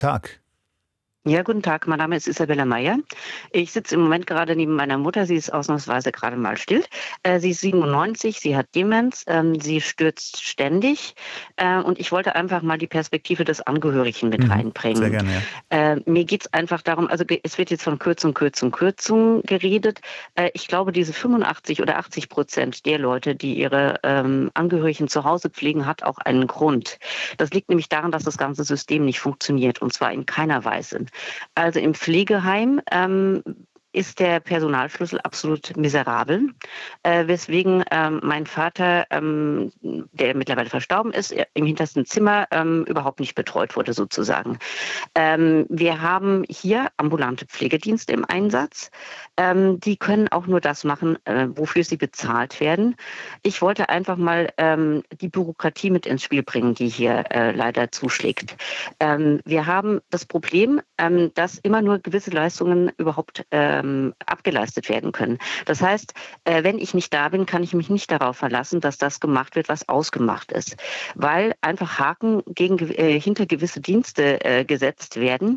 Tag. Ja, guten Tag, mein Name ist Isabella Meyer. Ich sitze im Moment gerade neben meiner Mutter. Sie ist ausnahmsweise gerade mal still. Sie ist 97, sie hat Demenz, sie stürzt ständig. Und ich wollte einfach mal die Perspektive des Angehörigen mit Sehr reinbringen. gerne, ja. Mir geht es einfach darum, also es wird jetzt von Kürzung geredet. Ich glaube, diese 85 oder 80% der Leute, die ihre Angehörigen zu Hause pflegen, hat auch einen Grund. Das liegt nämlich daran, dass das ganze System nicht funktioniert, und zwar in keiner Weise. Also im Pflegeheim ist der Personalschlüssel absolut miserabel, weswegen mein Vater, der mittlerweile verstorben ist, im hintersten Zimmer überhaupt nicht betreut wurde sozusagen. Wir haben hier ambulante Pflegedienste im Einsatz. Die können auch nur das machen, wofür sie bezahlt werden. Ich wollte einfach mal die Bürokratie mit ins Spiel bringen, die hier leider zuschlägt. Wir haben das Problem, dass immer nur gewisse Leistungen überhaupt abgeleistet werden können. Das heißt, wenn ich nicht da bin, kann ich mich nicht darauf verlassen, dass das gemacht wird, was ausgemacht ist, weil einfach Haken hinter gewisse Dienste gesetzt werden.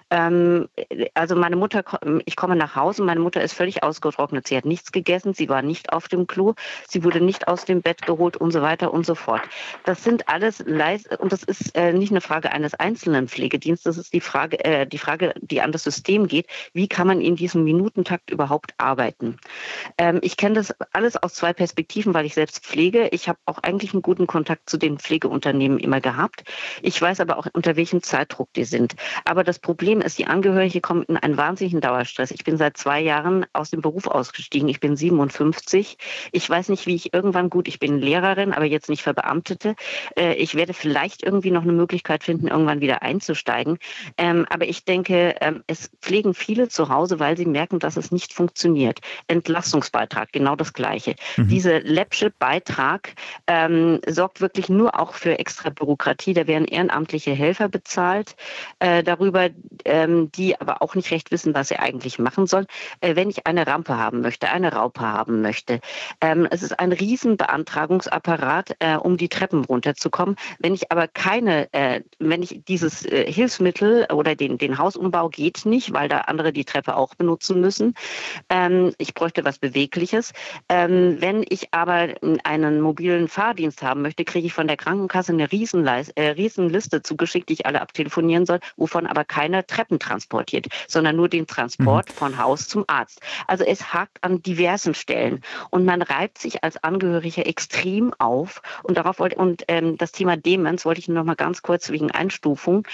Also meine Mutter, ich komme nach Hause, meine Mutter ist völlig ausgetrocknet, sie hat nichts gegessen, sie war nicht auf dem Klo, sie wurde nicht aus dem Bett geholt und so weiter und so fort. Das sind alles und das ist nicht eine Frage eines einzelnen Pflegedienstes, das ist die Frage, die an das System geht. Wie kann man in diesem Minutentakt überhaupt arbeiten? Ich kenne das alles aus zwei Perspektiven, weil ich selbst pflege. Ich habe auch eigentlich einen guten Kontakt zu den Pflegeunternehmen immer gehabt. Ich weiß aber auch, unter welchem Zeitdruck die sind. Aber das Problem ist, die Angehörige kommen in einen wahnsinnigen Dauerstress. Ich bin seit 2 Jahren aus dem Beruf ausgestiegen. Ich bin 57. Ich weiß nicht, wie ich irgendwann, gut, ich bin Lehrerin, aber jetzt nicht Verbeamtete. Ich werde vielleicht irgendwie noch eine Möglichkeit finden, irgendwann wieder einzusteigen. Aber ich denke, es pflegen viele zu Hause, weil sie merken, dass es nicht funktioniert. Entlastungsbeitrag, genau das Gleiche. Mhm. Dieser läppsche Beitrag sorgt wirklich nur auch für extra Bürokratie. Da werden ehrenamtliche Helfer bezahlt, darüber, die aber auch nicht recht wissen, was sie eigentlich machen sollen. Wenn ich eine Rampe haben möchte, eine Raupe haben möchte, es ist ein riesen Beantragungsapparat, um die Treppen runterzukommen. Wenn ich aber wenn ich dieses Hilfsmittel oder den Hausumbau geht nicht, weil da andere die Treppe auch benutzen müssen. Ich bräuchte was Bewegliches. Wenn ich aber einen mobilen Fahrdienst haben möchte, kriege ich von der Krankenkasse eine Riesenliste zugeschickt, die ich alle abtelefonieren soll, wovon aber keiner Treppen transportiert, sondern nur den Mhm. Transport von Haus zum Arzt. Also es hakt an diversen Stellen und man reibt sich als Angehöriger extrem auf und das Thema Demenz wollte ich noch mal ganz kurz wegen Einstufung,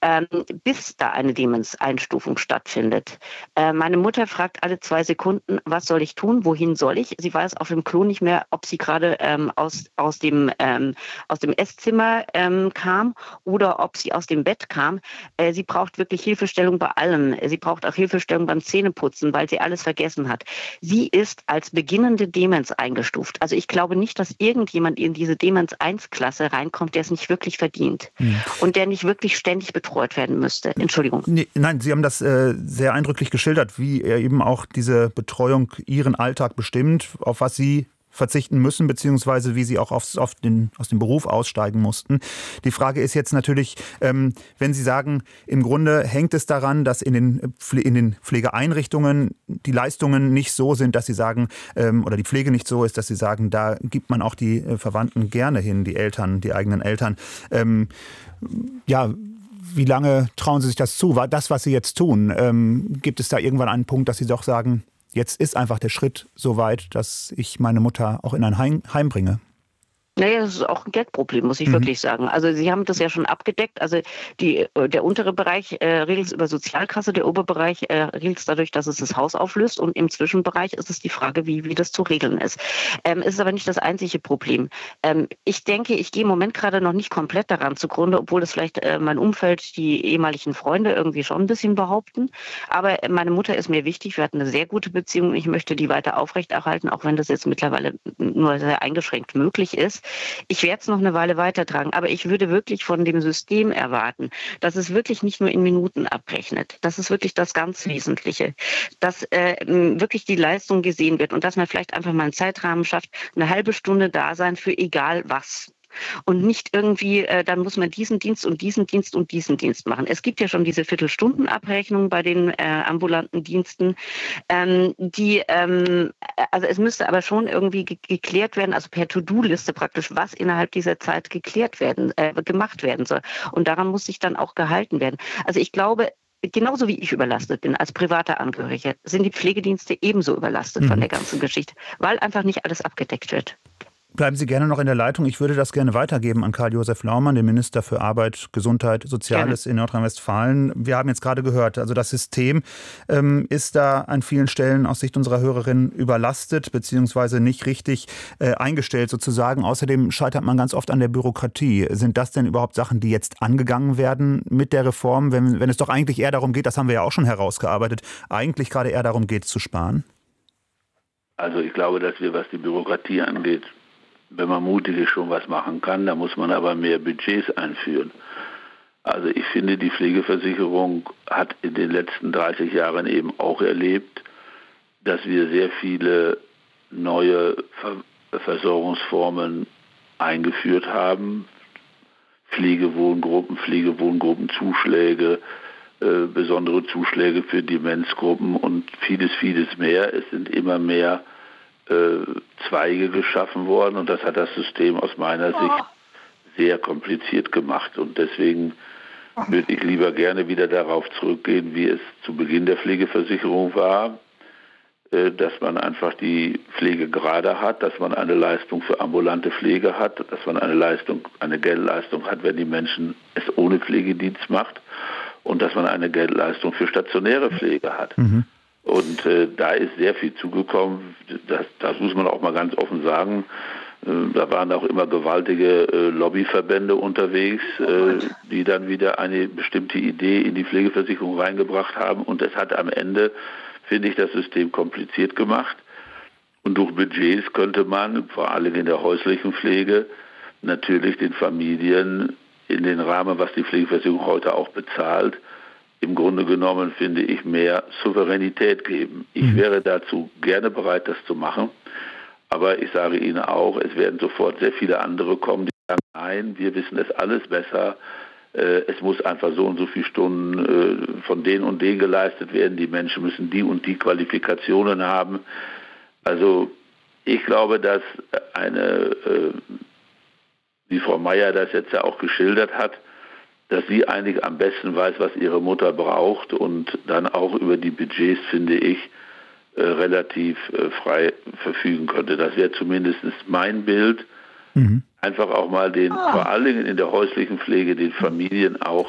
bis da eine Demenz-Einstufung stattfindet. Meine Mutter fragt alle 2 Sekunden, was soll ich tun, wohin soll ich? Sie weiß auf dem Klo nicht mehr, ob sie gerade aus dem Esszimmer kam oder ob sie aus dem Bett kam. Sie braucht wirklich Hilfestellung bei allem. Sie braucht auch Hilfestellung beim Zähneputzen, weil sie alles vergessen hat. Sie ist als beginnende Demenz eingestuft. Also ich glaube nicht, dass irgendjemand in diese Demenz-1-Klasse reinkommt, der es nicht wirklich verdient Mhm. und der nicht wirklich ständig betreut werden müsste. Entschuldigung. Nee, nein, Sie haben das sehr eindrücklich geschildert, wie eben auch diese Betreuung Ihren Alltag bestimmt, auf was Sie verzichten müssen, beziehungsweise wie Sie auch aus dem Beruf aussteigen mussten. Die Frage ist jetzt natürlich, wenn Sie sagen, im Grunde hängt es daran, dass in den Pflegeeinrichtungen die Leistungen nicht so sind, dass Sie sagen, oder die Pflege nicht so ist, dass Sie sagen, da gibt man auch die Verwandten gerne hin, die Eltern, die eigenen Eltern. Ja, wie lange trauen Sie sich das zu? War das, was Sie jetzt tun? Gibt es da irgendwann einen Punkt, dass Sie doch sagen, jetzt ist einfach der Schritt so weit, dass ich meine Mutter auch in ein Heim bringe? Naja, das ist auch ein Geldproblem, muss ich Mhm. wirklich sagen. Also Sie haben das ja schon abgedeckt. Also der untere Bereich regelt es über Sozialkasse, der Oberbereich regelt es dadurch, dass es das Haus auflöst. Und im Zwischenbereich ist es die Frage, wie das zu regeln ist. Es ist aber nicht das einzige Problem. Ich denke, ich gehe im Moment gerade noch nicht komplett daran zugrunde, obwohl das vielleicht mein Umfeld, die ehemaligen Freunde irgendwie schon ein bisschen behaupten. Aber meine Mutter ist mir wichtig. Wir hatten eine sehr gute Beziehung. Ich möchte die weiter aufrechterhalten, auch wenn das jetzt mittlerweile nur sehr eingeschränkt möglich ist. Ich werde es noch eine Weile weitertragen, aber ich würde wirklich von dem System erwarten, dass es wirklich nicht nur in Minuten abrechnet. Das ist wirklich das ganz Wesentliche, dass wirklich die Leistung gesehen wird und dass man vielleicht einfach mal einen Zeitrahmen schafft, eine halbe Stunde da sein für egal was. und nicht irgendwie, dann muss man diesen Dienst und diesen Dienst und diesen Dienst machen. Es gibt ja schon diese Viertelstundenabrechnung bei den ambulanten Diensten, also es müsste aber schon irgendwie geklärt werden, also per To-Do-Liste praktisch, was innerhalb dieser Zeit gemacht werden soll. Und daran muss sich dann auch gehalten werden. Also ich glaube, genauso wie ich überlastet bin als privater Angehöriger, sind die Pflegedienste ebenso überlastet von der ganzen Geschichte, weil einfach nicht alles abgedeckt wird. Bleiben Sie gerne noch in der Leitung. Ich würde das gerne weitergeben an Karl-Josef Laumann, den Minister für Arbeit, Gesundheit, Soziales in Nordrhein-Westfalen. Wir haben jetzt gerade gehört, also das System ist da an vielen Stellen aus Sicht unserer Hörerin überlastet beziehungsweise nicht richtig eingestellt sozusagen. Außerdem scheitert man ganz oft an der Bürokratie. Sind das denn überhaupt Sachen, die jetzt angegangen werden mit der Reform, wenn es doch eigentlich eher darum geht, das haben wir ja auch schon herausgearbeitet, eigentlich gerade eher darum geht, zu sparen? Also ich glaube, dass wir, was die Bürokratie angeht, wenn man mutig ist, schon was machen kann, da muss man aber mehr Budgets einführen. Also ich finde, die Pflegeversicherung hat in den letzten 30 Jahren eben auch erlebt, dass wir sehr viele neue Versorgungsformen eingeführt haben. Pflegewohngruppen, besondere Zuschläge für Demenzgruppen und vieles, vieles mehr. Es sind immer mehr Zweige geschaffen worden und das hat das System aus meiner Sicht sehr kompliziert gemacht und deswegen würde ich lieber gerne wieder darauf zurückgehen, wie es zu Beginn der Pflegeversicherung war, dass man einfach die Pflege gerade hat, dass man eine Leistung für ambulante Pflege hat, dass man eine Geldleistung hat, wenn die Menschen es ohne Pflegedienst macht und dass man eine Geldleistung für stationäre Pflege hat. Mhm. Und da ist sehr viel zugekommen, das muss man auch mal ganz offen sagen. Da waren auch immer gewaltige Lobbyverbände unterwegs, die dann wieder eine bestimmte Idee in die Pflegeversicherung reingebracht haben. Und es hat am Ende, finde ich, das System kompliziert gemacht. Und durch Budgets könnte man, vor allem in der häuslichen Pflege, natürlich den Familien in den Rahmen, was die Pflegeversicherung heute auch bezahlt, im Grunde genommen, finde ich, mehr Souveränität geben. Ich wäre dazu gerne bereit, das zu machen. Aber ich sage Ihnen auch, es werden sofort sehr viele andere kommen, die sagen, nein, wir wissen es alles besser. Es muss einfach so und so viele Stunden von denen und denen geleistet werden. Die Menschen müssen die und die Qualifikationen haben. Also ich glaube, dass wie Frau Meier das jetzt ja auch geschildert hat, dass sie eigentlich am besten weiß, was ihre Mutter braucht und dann auch über die Budgets, finde ich, relativ frei verfügen könnte. Das wäre zumindest mein Bild. Mhm. Einfach auch mal vor allen Dingen in der häuslichen Pflege, den Familien auch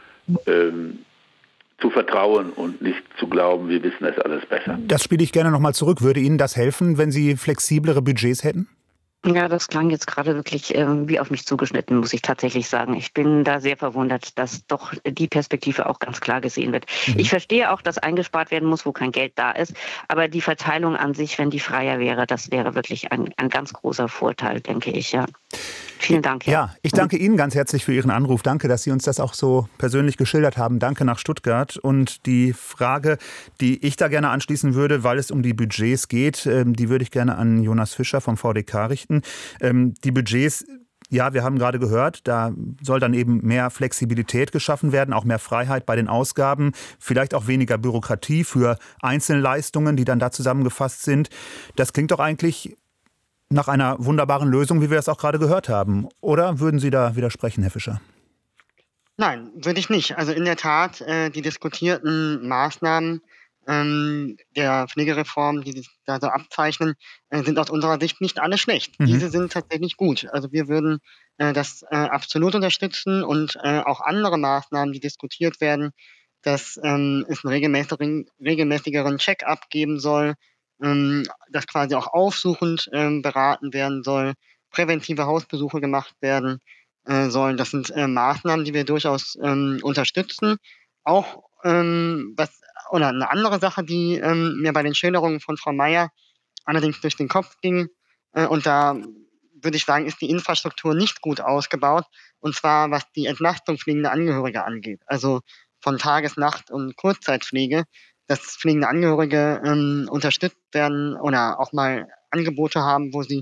zu vertrauen und nicht zu glauben, wir wissen das alles besser. Das spiele ich gerne nochmal zurück. Würde Ihnen das helfen, wenn Sie flexiblere Budgets hätten? Ja, das klang jetzt gerade wirklich wie auf mich zugeschnitten, muss ich tatsächlich sagen. Ich bin da sehr verwundert, dass doch die Perspektive auch ganz klar gesehen wird. Mhm. Ich verstehe auch, dass eingespart werden muss, wo kein Geld da ist. Aber die Verteilung an sich, wenn die freier wäre, das wäre wirklich ein ganz großer Vorteil, denke ich, ja. Vielen Dank. Ja, ich danke Ihnen ganz herzlich für Ihren Anruf. Danke, dass Sie uns das auch so persönlich geschildert haben. Danke nach Stuttgart. Und die Frage, die ich da gerne anschließen würde, weil es um die Budgets geht, die würde ich gerne an Jonas Fischer vom VDK richten. Die Budgets, ja, wir haben gerade gehört, da soll dann eben mehr Flexibilität geschaffen werden, auch mehr Freiheit bei den Ausgaben, vielleicht auch weniger Bürokratie für Einzelleistungen, die dann da zusammengefasst sind. Das klingt doch eigentlich nach einer wunderbaren Lösung, wie wir es auch gerade gehört haben. Oder würden Sie da widersprechen, Herr Fischer? Nein, würde ich nicht. Also in der Tat, die diskutierten Maßnahmen der Pflegereform, die sich da so abzeichnen, sind aus unserer Sicht nicht alle schlecht. Mhm. Diese sind tatsächlich gut. Also wir würden das absolut unterstützen und auch andere Maßnahmen, die diskutiert werden, dass es einen regelmäßigeren Check-up geben soll, dass quasi auch aufsuchend beraten werden soll, präventive Hausbesuche gemacht werden sollen. Das sind Maßnahmen, die wir durchaus unterstützen. Auch oder eine andere Sache, die mir bei den Schilderungen von Frau Meier allerdings durch den Kopf ging, und da würde ich sagen, ist die Infrastruktur nicht gut ausgebaut, und zwar was die Entlastung pflegender Angehörige angeht. Also von Tages-, Nacht- und Kurzzeitpflege, dass pflegende Angehörige unterstützt werden oder auch mal Angebote haben, wo sie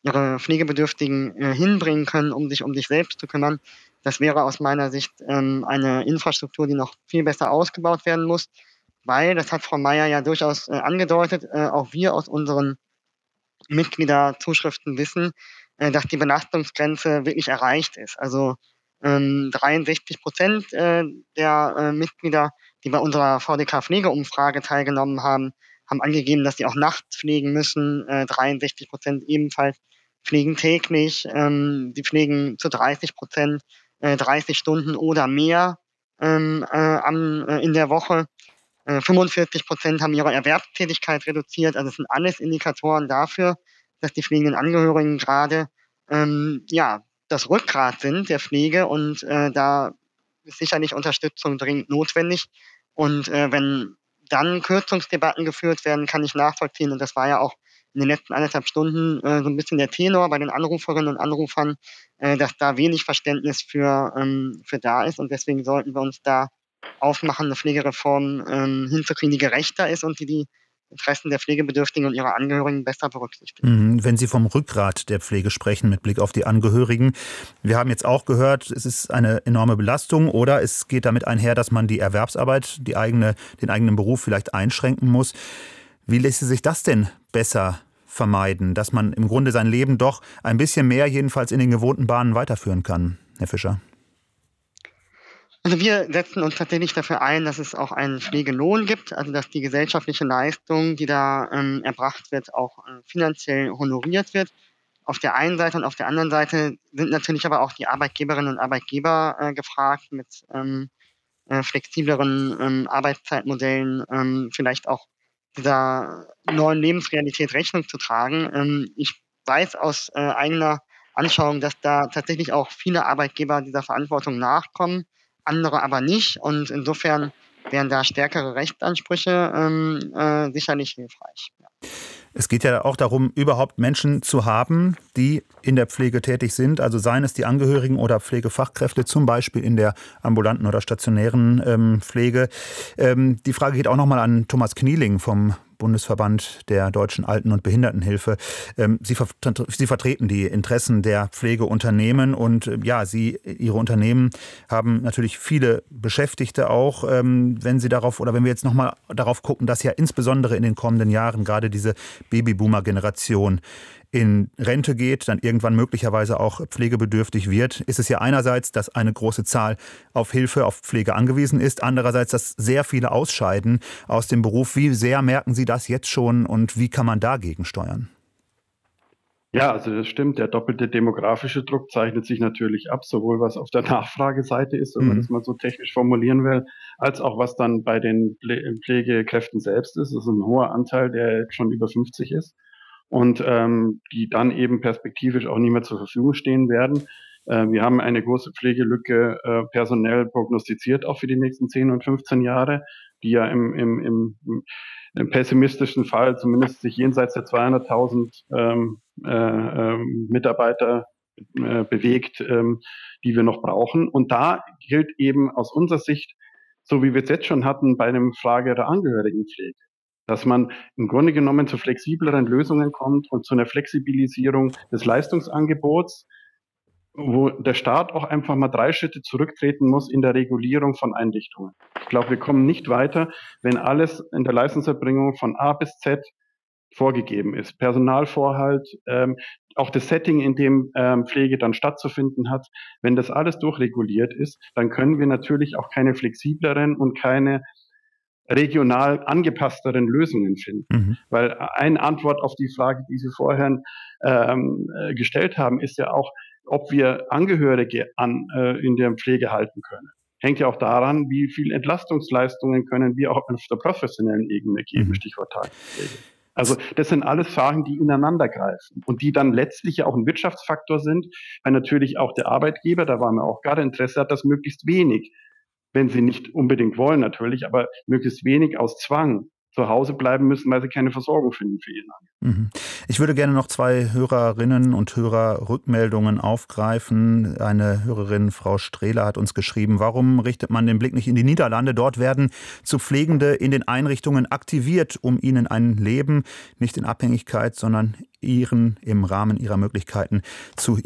ihre Pflegebedürftigen hinbringen können, um sich selbst zu kümmern. Das wäre aus meiner Sicht eine Infrastruktur, die noch viel besser ausgebaut werden muss, weil, das hat Frau Meier ja durchaus angedeutet, auch wir aus unseren Mitgliederzuschriften wissen, dass die Belastungsgrenze wirklich erreicht ist. Also 63% der Mitglieder, die bei unserer VDK-Pflegeumfrage teilgenommen haben, haben angegeben, dass sie auch nachts pflegen müssen. 63% ebenfalls pflegen täglich. Die pflegen zu 30% 30 Stunden oder mehr in der Woche. 45% haben ihre Erwerbstätigkeit reduziert. Also es sind alles Indikatoren dafür, dass die pflegenden Angehörigen gerade das Rückgrat sind der Pflege, und da ist sicherlich Unterstützung dringend notwendig. Und wenn dann Kürzungsdebatten geführt werden, kann ich nachvollziehen, und das war ja auch in den letzten 1,5 Stunden so ein bisschen der Tenor bei den Anruferinnen und Anrufern, dass da wenig Verständnis für da ist, und deswegen sollten wir uns da aufmachen, eine Pflegereform hinzukriegen, die gerechter ist und die Interessen der Pflegebedürftigen und ihrer Angehörigen besser berücksichtigt. Wenn Sie vom Rückgrat der Pflege sprechen mit Blick auf die Angehörigen, wir haben jetzt auch gehört, es ist eine enorme Belastung, oder es geht damit einher, dass man die Erwerbsarbeit, den eigenen Beruf vielleicht einschränken muss. Wie lässt sich das denn besser vermeiden, dass man im Grunde sein Leben doch ein bisschen mehr, jedenfalls in den gewohnten Bahnen, weiterführen kann, Herr Fischer? Also wir setzen uns tatsächlich dafür ein, dass es auch einen Pflegelohn gibt, also dass die gesellschaftliche Leistung, die da erbracht wird, auch finanziell honoriert wird. Auf der einen Seite, und auf der anderen Seite sind natürlich aber auch die Arbeitgeberinnen und Arbeitgeber gefragt, mit flexibleren Arbeitszeitmodellen vielleicht auch dieser neuen Lebensrealität Rechnung zu tragen. Ich weiß aus eigener Anschauung, dass da tatsächlich auch viele Arbeitgeber dieser Verantwortung nachkommen, andere aber nicht. Und insofern wären da stärkere Rechtsansprüche sicherlich hilfreich. Ja. Es geht ja auch darum, überhaupt Menschen zu haben, die in der Pflege tätig sind. Also seien es die Angehörigen oder Pflegefachkräfte, zum Beispiel in der ambulanten oder stationären Pflege. Die Frage geht auch nochmal an Thomas Knieling vom Bundesverband der Deutschen Alten- und Behindertenhilfe. Sie vertreten die Interessen der Pflegeunternehmen, und Ihre Unternehmen haben natürlich viele Beschäftigte auch. Wenn wir jetzt nochmal darauf gucken, dass ja insbesondere in den kommenden Jahren gerade diese Babyboomer-Generation in Rente geht, dann irgendwann möglicherweise auch pflegebedürftig wird, ist es ja einerseits, dass eine große Zahl auf Hilfe, auf Pflege angewiesen ist, andererseits, dass sehr viele ausscheiden aus dem Beruf. Wie sehr merken Sie das jetzt schon, und wie kann man dagegen steuern? Ja, also das stimmt. Der doppelte demografische Druck zeichnet sich natürlich ab, sowohl was auf der Nachfrageseite ist, wenn man das mal so technisch formulieren will, als auch was dann bei den Pflegekräften selbst ist. Das ist ein hoher Anteil, der schon über 50 ist. Und die dann eben perspektivisch auch nicht mehr zur Verfügung stehen werden. Wir haben eine große Pflegelücke personell prognostiziert, auch für die nächsten 10 und 15 Jahre, die ja im pessimistischen Fall zumindest sich jenseits der 200.000 Mitarbeiter bewegt, die wir noch brauchen. Und da gilt eben aus unserer Sicht, so wie wir es jetzt schon hatten, bei der Frage der Angehörigenpflege, dass man im Grunde genommen zu flexibleren Lösungen kommt und zu einer Flexibilisierung des Leistungsangebots, wo der Staat auch einfach mal 3 Schritte zurücktreten muss in der Regulierung von Einrichtungen. Ich glaube, wir kommen nicht weiter, wenn alles in der Leistungserbringung von A bis Z vorgegeben ist. Personalvorhalt, auch das Setting, in dem Pflege dann stattzufinden hat. Wenn das alles durchreguliert ist, dann können wir natürlich auch keine flexibleren und keine regional angepassteren Lösungen finden. Weil eine Antwort auf die Frage, die Sie vorhin gestellt haben, ist ja auch, ob wir Angehörige in der Pflege halten können. Hängt ja auch daran, wie viel Entlastungsleistungen können wir auch auf der professionellen Ebene geben, Stichwort Tagespflege. Also das sind alles Fragen, die ineinander greifen und die dann letztlich ja auch ein Wirtschaftsfaktor sind, weil natürlich auch der Arbeitgeber, da waren wir auch gerade Interesse hat, dass möglichst wenig, wenn sie nicht unbedingt wollen natürlich, aber möglichst wenig aus Zwang zu Hause bleiben müssen, weil sie keine Versorgung finden für ihren Angehörigen. Ich würde gerne noch 2 Hörerinnen und Hörer Rückmeldungen aufgreifen. Eine Hörerin, Frau Strehler, hat uns geschrieben, warum richtet man den Blick nicht in die Niederlande? Dort werden zu Pflegende in den Einrichtungen aktiviert, um ihnen ein Leben nicht in Abhängigkeit, sondern Ihnen im Rahmen Ihrer Möglichkeiten zu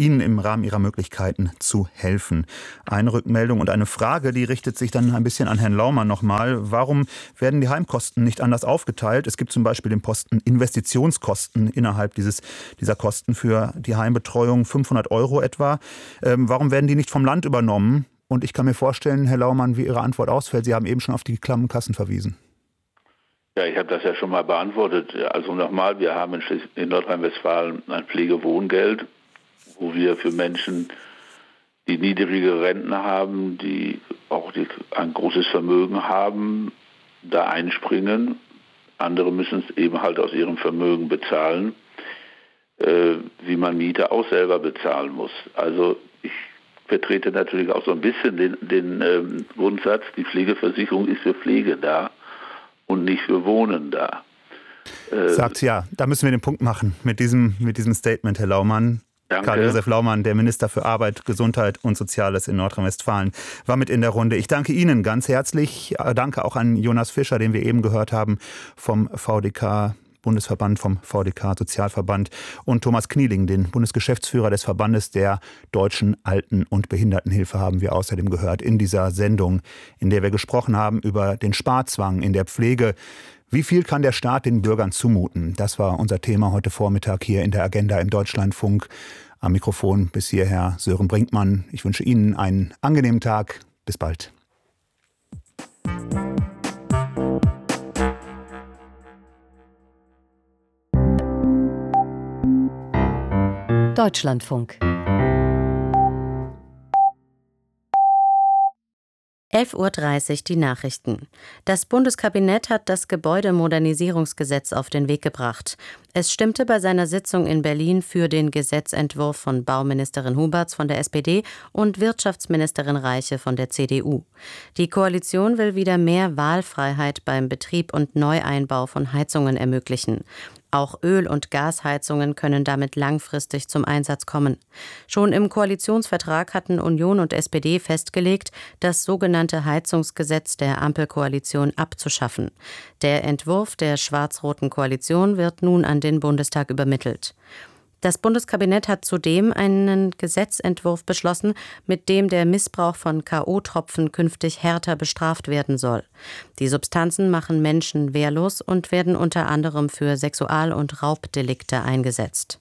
helfen. Eine Rückmeldung und eine Frage, die richtet sich dann ein bisschen an Herrn Laumann nochmal. Warum werden die Heimkosten nicht anders aufgeteilt? Es gibt zum Beispiel den Posten Investitionskosten innerhalb dieser Kosten für die Heimbetreuung, 500 € etwa. Warum werden die nicht vom Land übernommen? Und ich kann mir vorstellen, Herr Laumann, wie Ihre Antwort ausfällt. Sie haben eben schon auf die klammen Kassen verwiesen. Ja, ich habe das ja schon mal beantwortet. Also nochmal, wir haben in Nordrhein-Westfalen ein Pflegewohngeld, wo wir für Menschen, die niedrige Renten haben, die auch ein großes Vermögen haben, da einspringen. Andere müssen es eben halt aus ihrem Vermögen bezahlen, wie man Miete auch selber bezahlen muss. Also ich vertrete natürlich auch so ein bisschen den Grundsatz, die Pflegeversicherung ist für Pflege da und nicht für Wohnen da. Sagt ja, da müssen wir den Punkt machen mit diesem Statement, Herr Laumann. Danke. Karl-Josef Laumann, der Minister für Arbeit, Gesundheit und Soziales in Nordrhein-Westfalen, war mit in der Runde. Ich danke Ihnen ganz herzlich. Danke auch an Jonas Fischer, den wir eben gehört haben vom VDK Bundesverband, vom VDK Sozialverband, und Thomas Knieling, den Bundesgeschäftsführer des Verbandes der Deutschen Alten- und Behindertenhilfe, haben wir außerdem gehört in dieser Sendung, in der wir gesprochen haben über den Sparzwang in der Pflege. Wie viel kann der Staat den Bürgern zumuten? Das war unser Thema heute Vormittag hier in der Agenda im Deutschlandfunk. Am Mikrofon bis hierher Sören Brinkmann. Ich wünsche Ihnen einen angenehmen Tag. Bis bald. Deutschlandfunk. 11:30 Uhr die Nachrichten. Das Bundeskabinett hat das Gebäudemodernisierungsgesetz auf den Weg gebracht. Es stimmte bei seiner Sitzung in Berlin für den Gesetzentwurf von Bauministerin Huberts von der SPD und Wirtschaftsministerin Reiche von der CDU. Die Koalition will wieder mehr Wahlfreiheit beim Betrieb und Neueinbau von Heizungen ermöglichen. Auch Öl- und Gasheizungen können damit langfristig zum Einsatz kommen. Schon im Koalitionsvertrag hatten Union und SPD festgelegt, das sogenannte Heizungsgesetz der Ampelkoalition abzuschaffen. Der Entwurf der schwarz-roten Koalition wird nun an den Bundestag übermittelt. Das Bundeskabinett hat zudem einen Gesetzentwurf beschlossen, mit dem der Missbrauch von K.O.-Tropfen künftig härter bestraft werden soll. Die Substanzen machen Menschen wehrlos und werden unter anderem für Sexual- und Raubdelikte eingesetzt.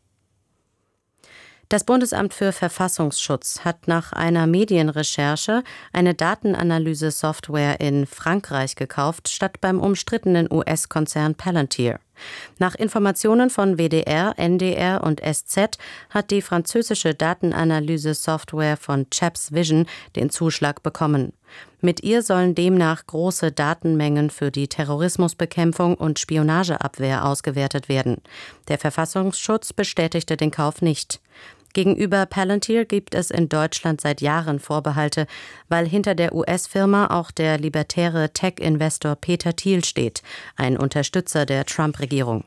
Das Bundesamt für Verfassungsschutz hat nach einer Medienrecherche eine Datenanalyse-Software in Frankreich gekauft, statt beim umstrittenen US-Konzern Palantir. Nach Informationen von WDR, NDR und SZ hat die französische Datenanalyse-Software von Chaps Vision den Zuschlag bekommen. Mit ihr sollen demnach große Datenmengen für die Terrorismusbekämpfung und Spionageabwehr ausgewertet werden. Der Verfassungsschutz bestätigte den Kauf nicht. Gegenüber Palantir gibt es in Deutschland seit Jahren Vorbehalte, weil hinter der US-Firma auch der libertäre Tech-Investor Peter Thiel steht, ein Unterstützer der Trump-Regierung.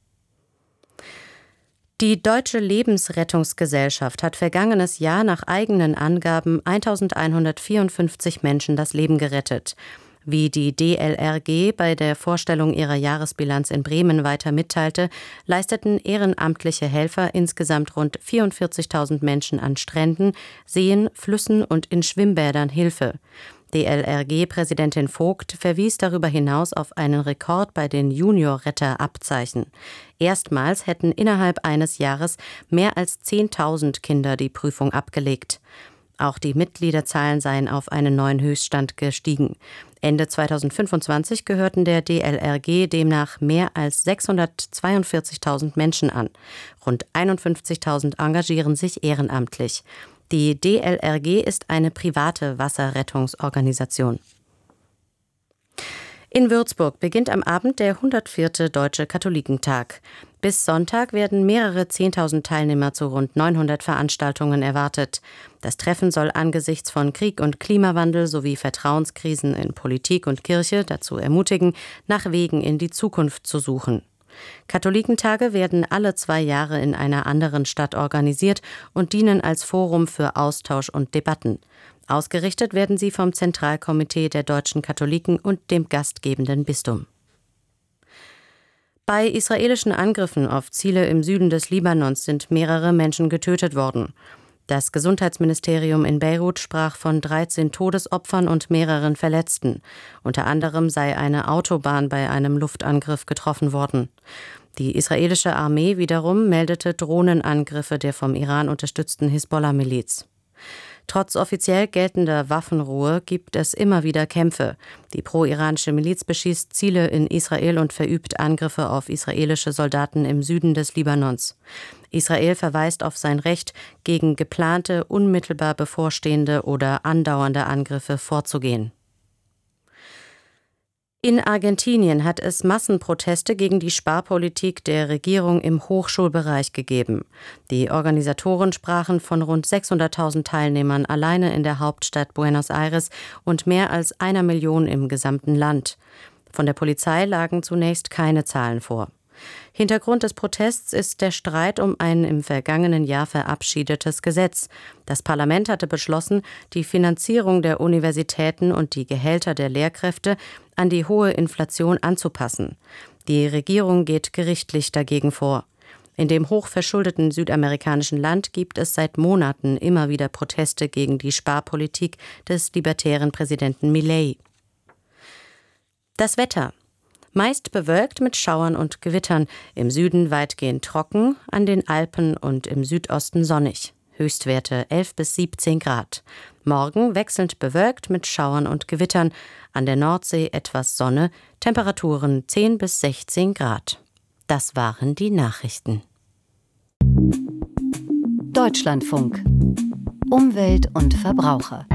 Die Deutsche Lebensrettungsgesellschaft hat vergangenes Jahr nach eigenen Angaben 1154 Menschen das Leben gerettet. Wie die DLRG bei der Vorstellung ihrer Jahresbilanz in Bremen weiter mitteilte, leisteten ehrenamtliche Helfer insgesamt rund 44.000 Menschen an Stränden, Seen, Flüssen und in Schwimmbädern Hilfe. DLRG-Präsidentin Vogt verwies darüber hinaus auf einen Rekord bei den Junior-Retter-Abzeichen. Erstmals hätten innerhalb eines Jahres mehr als 10.000 Kinder die Prüfung abgelegt. Auch die Mitgliederzahlen seien auf einen neuen Höchststand gestiegen. Ende 2025 gehörten der DLRG demnach mehr als 642.000 Menschen an. Rund 51.000 engagieren sich ehrenamtlich. Die DLRG ist eine private Wasserrettungsorganisation. In Würzburg beginnt am Abend der 104. Deutsche Katholikentag. Bis Sonntag werden mehrere 10.000 Teilnehmer zu rund 900 Veranstaltungen erwartet. Das Treffen soll angesichts von Krieg und Klimawandel sowie Vertrauenskrisen in Politik und Kirche dazu ermutigen, nach Wegen in die Zukunft zu suchen. Katholikentage werden alle 2 Jahre in einer anderen Stadt organisiert und dienen als Forum für Austausch und Debatten. Ausgerichtet werden sie vom Zentralkomitee der deutschen Katholiken und dem gastgebenden Bistum. Bei israelischen Angriffen auf Ziele im Süden des Libanons sind mehrere Menschen getötet worden. Das Gesundheitsministerium in Beirut sprach von 13 Todesopfern und mehreren Verletzten. Unter anderem sei eine Autobahn bei einem Luftangriff getroffen worden. Die israelische Armee wiederum meldete Drohnenangriffe der vom Iran unterstützten Hisbollah-Miliz. Trotz offiziell geltender Waffenruhe gibt es immer wieder Kämpfe. Die pro-iranische Miliz beschießt Ziele in Israel und verübt Angriffe auf israelische Soldaten im Süden des Libanons. Israel verweist auf sein Recht, gegen geplante, unmittelbar bevorstehende oder andauernde Angriffe vorzugehen. In Argentinien hat es Massenproteste gegen die Sparpolitik der Regierung im Hochschulbereich gegeben. Die Organisatoren sprachen von rund 600.000 Teilnehmern alleine in der Hauptstadt Buenos Aires und mehr als 1 Million im gesamten Land. Von der Polizei lagen zunächst keine Zahlen vor. Hintergrund des Protests ist der Streit um ein im vergangenen Jahr verabschiedetes Gesetz. Das Parlament hatte beschlossen, die Finanzierung der Universitäten und die Gehälter der Lehrkräfte an die hohe Inflation anzupassen. Die Regierung geht gerichtlich dagegen vor. In dem hochverschuldeten südamerikanischen Land gibt es seit Monaten immer wieder Proteste gegen die Sparpolitik des libertären Präsidenten Milei. Das Wetter. Meist bewölkt mit Schauern und Gewittern, im Süden weitgehend trocken, an den Alpen und im Südosten sonnig. Höchstwerte 11 bis 17 Grad. Morgen wechselnd bewölkt mit Schauern und Gewittern, an der Nordsee etwas Sonne, Temperaturen 10 bis 16 Grad. Das waren die Nachrichten. Deutschlandfunk. Umwelt und Verbraucher.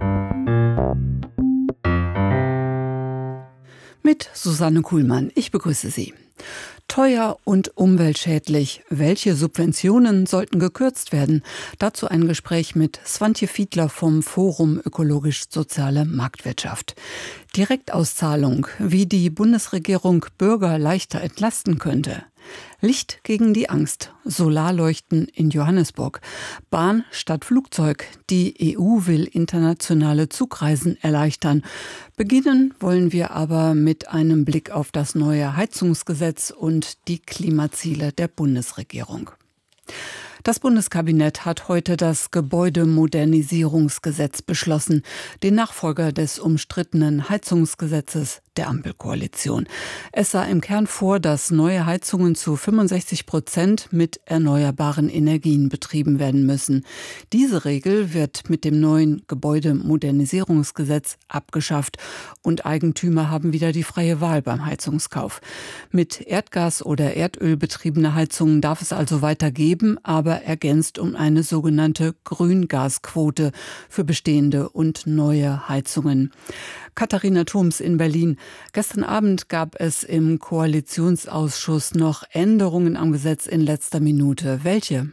Mit Susanne Kuhlmann. Ich begrüße Sie. Teuer und umweltschädlich. Welche Subventionen sollten gekürzt werden? Dazu ein Gespräch mit Swantje Fiedler vom Forum Ökologisch-Soziale Marktwirtschaft. Direktauszahlung, wie die Bundesregierung Bürger leichter entlasten könnte. Licht gegen die Angst. Solarleuchten in Johannesburg. Bahn statt Flugzeug. Die EU will internationale Zugreisen erleichtern. Beginnen wollen wir aber mit einem Blick auf das neue Heizungsgesetz und die Klimaziele der Bundesregierung. Das Bundeskabinett hat heute das Gebäudemodernisierungsgesetz beschlossen, den Nachfolger des umstrittenen Heizungsgesetzes der Ampelkoalition. Es sah im Kern vor, dass neue Heizungen zu 65% mit erneuerbaren Energien betrieben werden müssen. Diese Regel wird mit dem neuen Gebäudemodernisierungsgesetz abgeschafft und Eigentümer haben wieder die freie Wahl beim Heizungskauf. Mit Erdgas- oder Erdöl betriebene Heizungen darf es also weiter geben, aber ergänzt um eine sogenannte Grüngasquote für bestehende und neue Heizungen. Katharina Thoms in Berlin. Gestern Abend gab es im Koalitionsausschuss noch Änderungen am Gesetz in letzter Minute. Welche?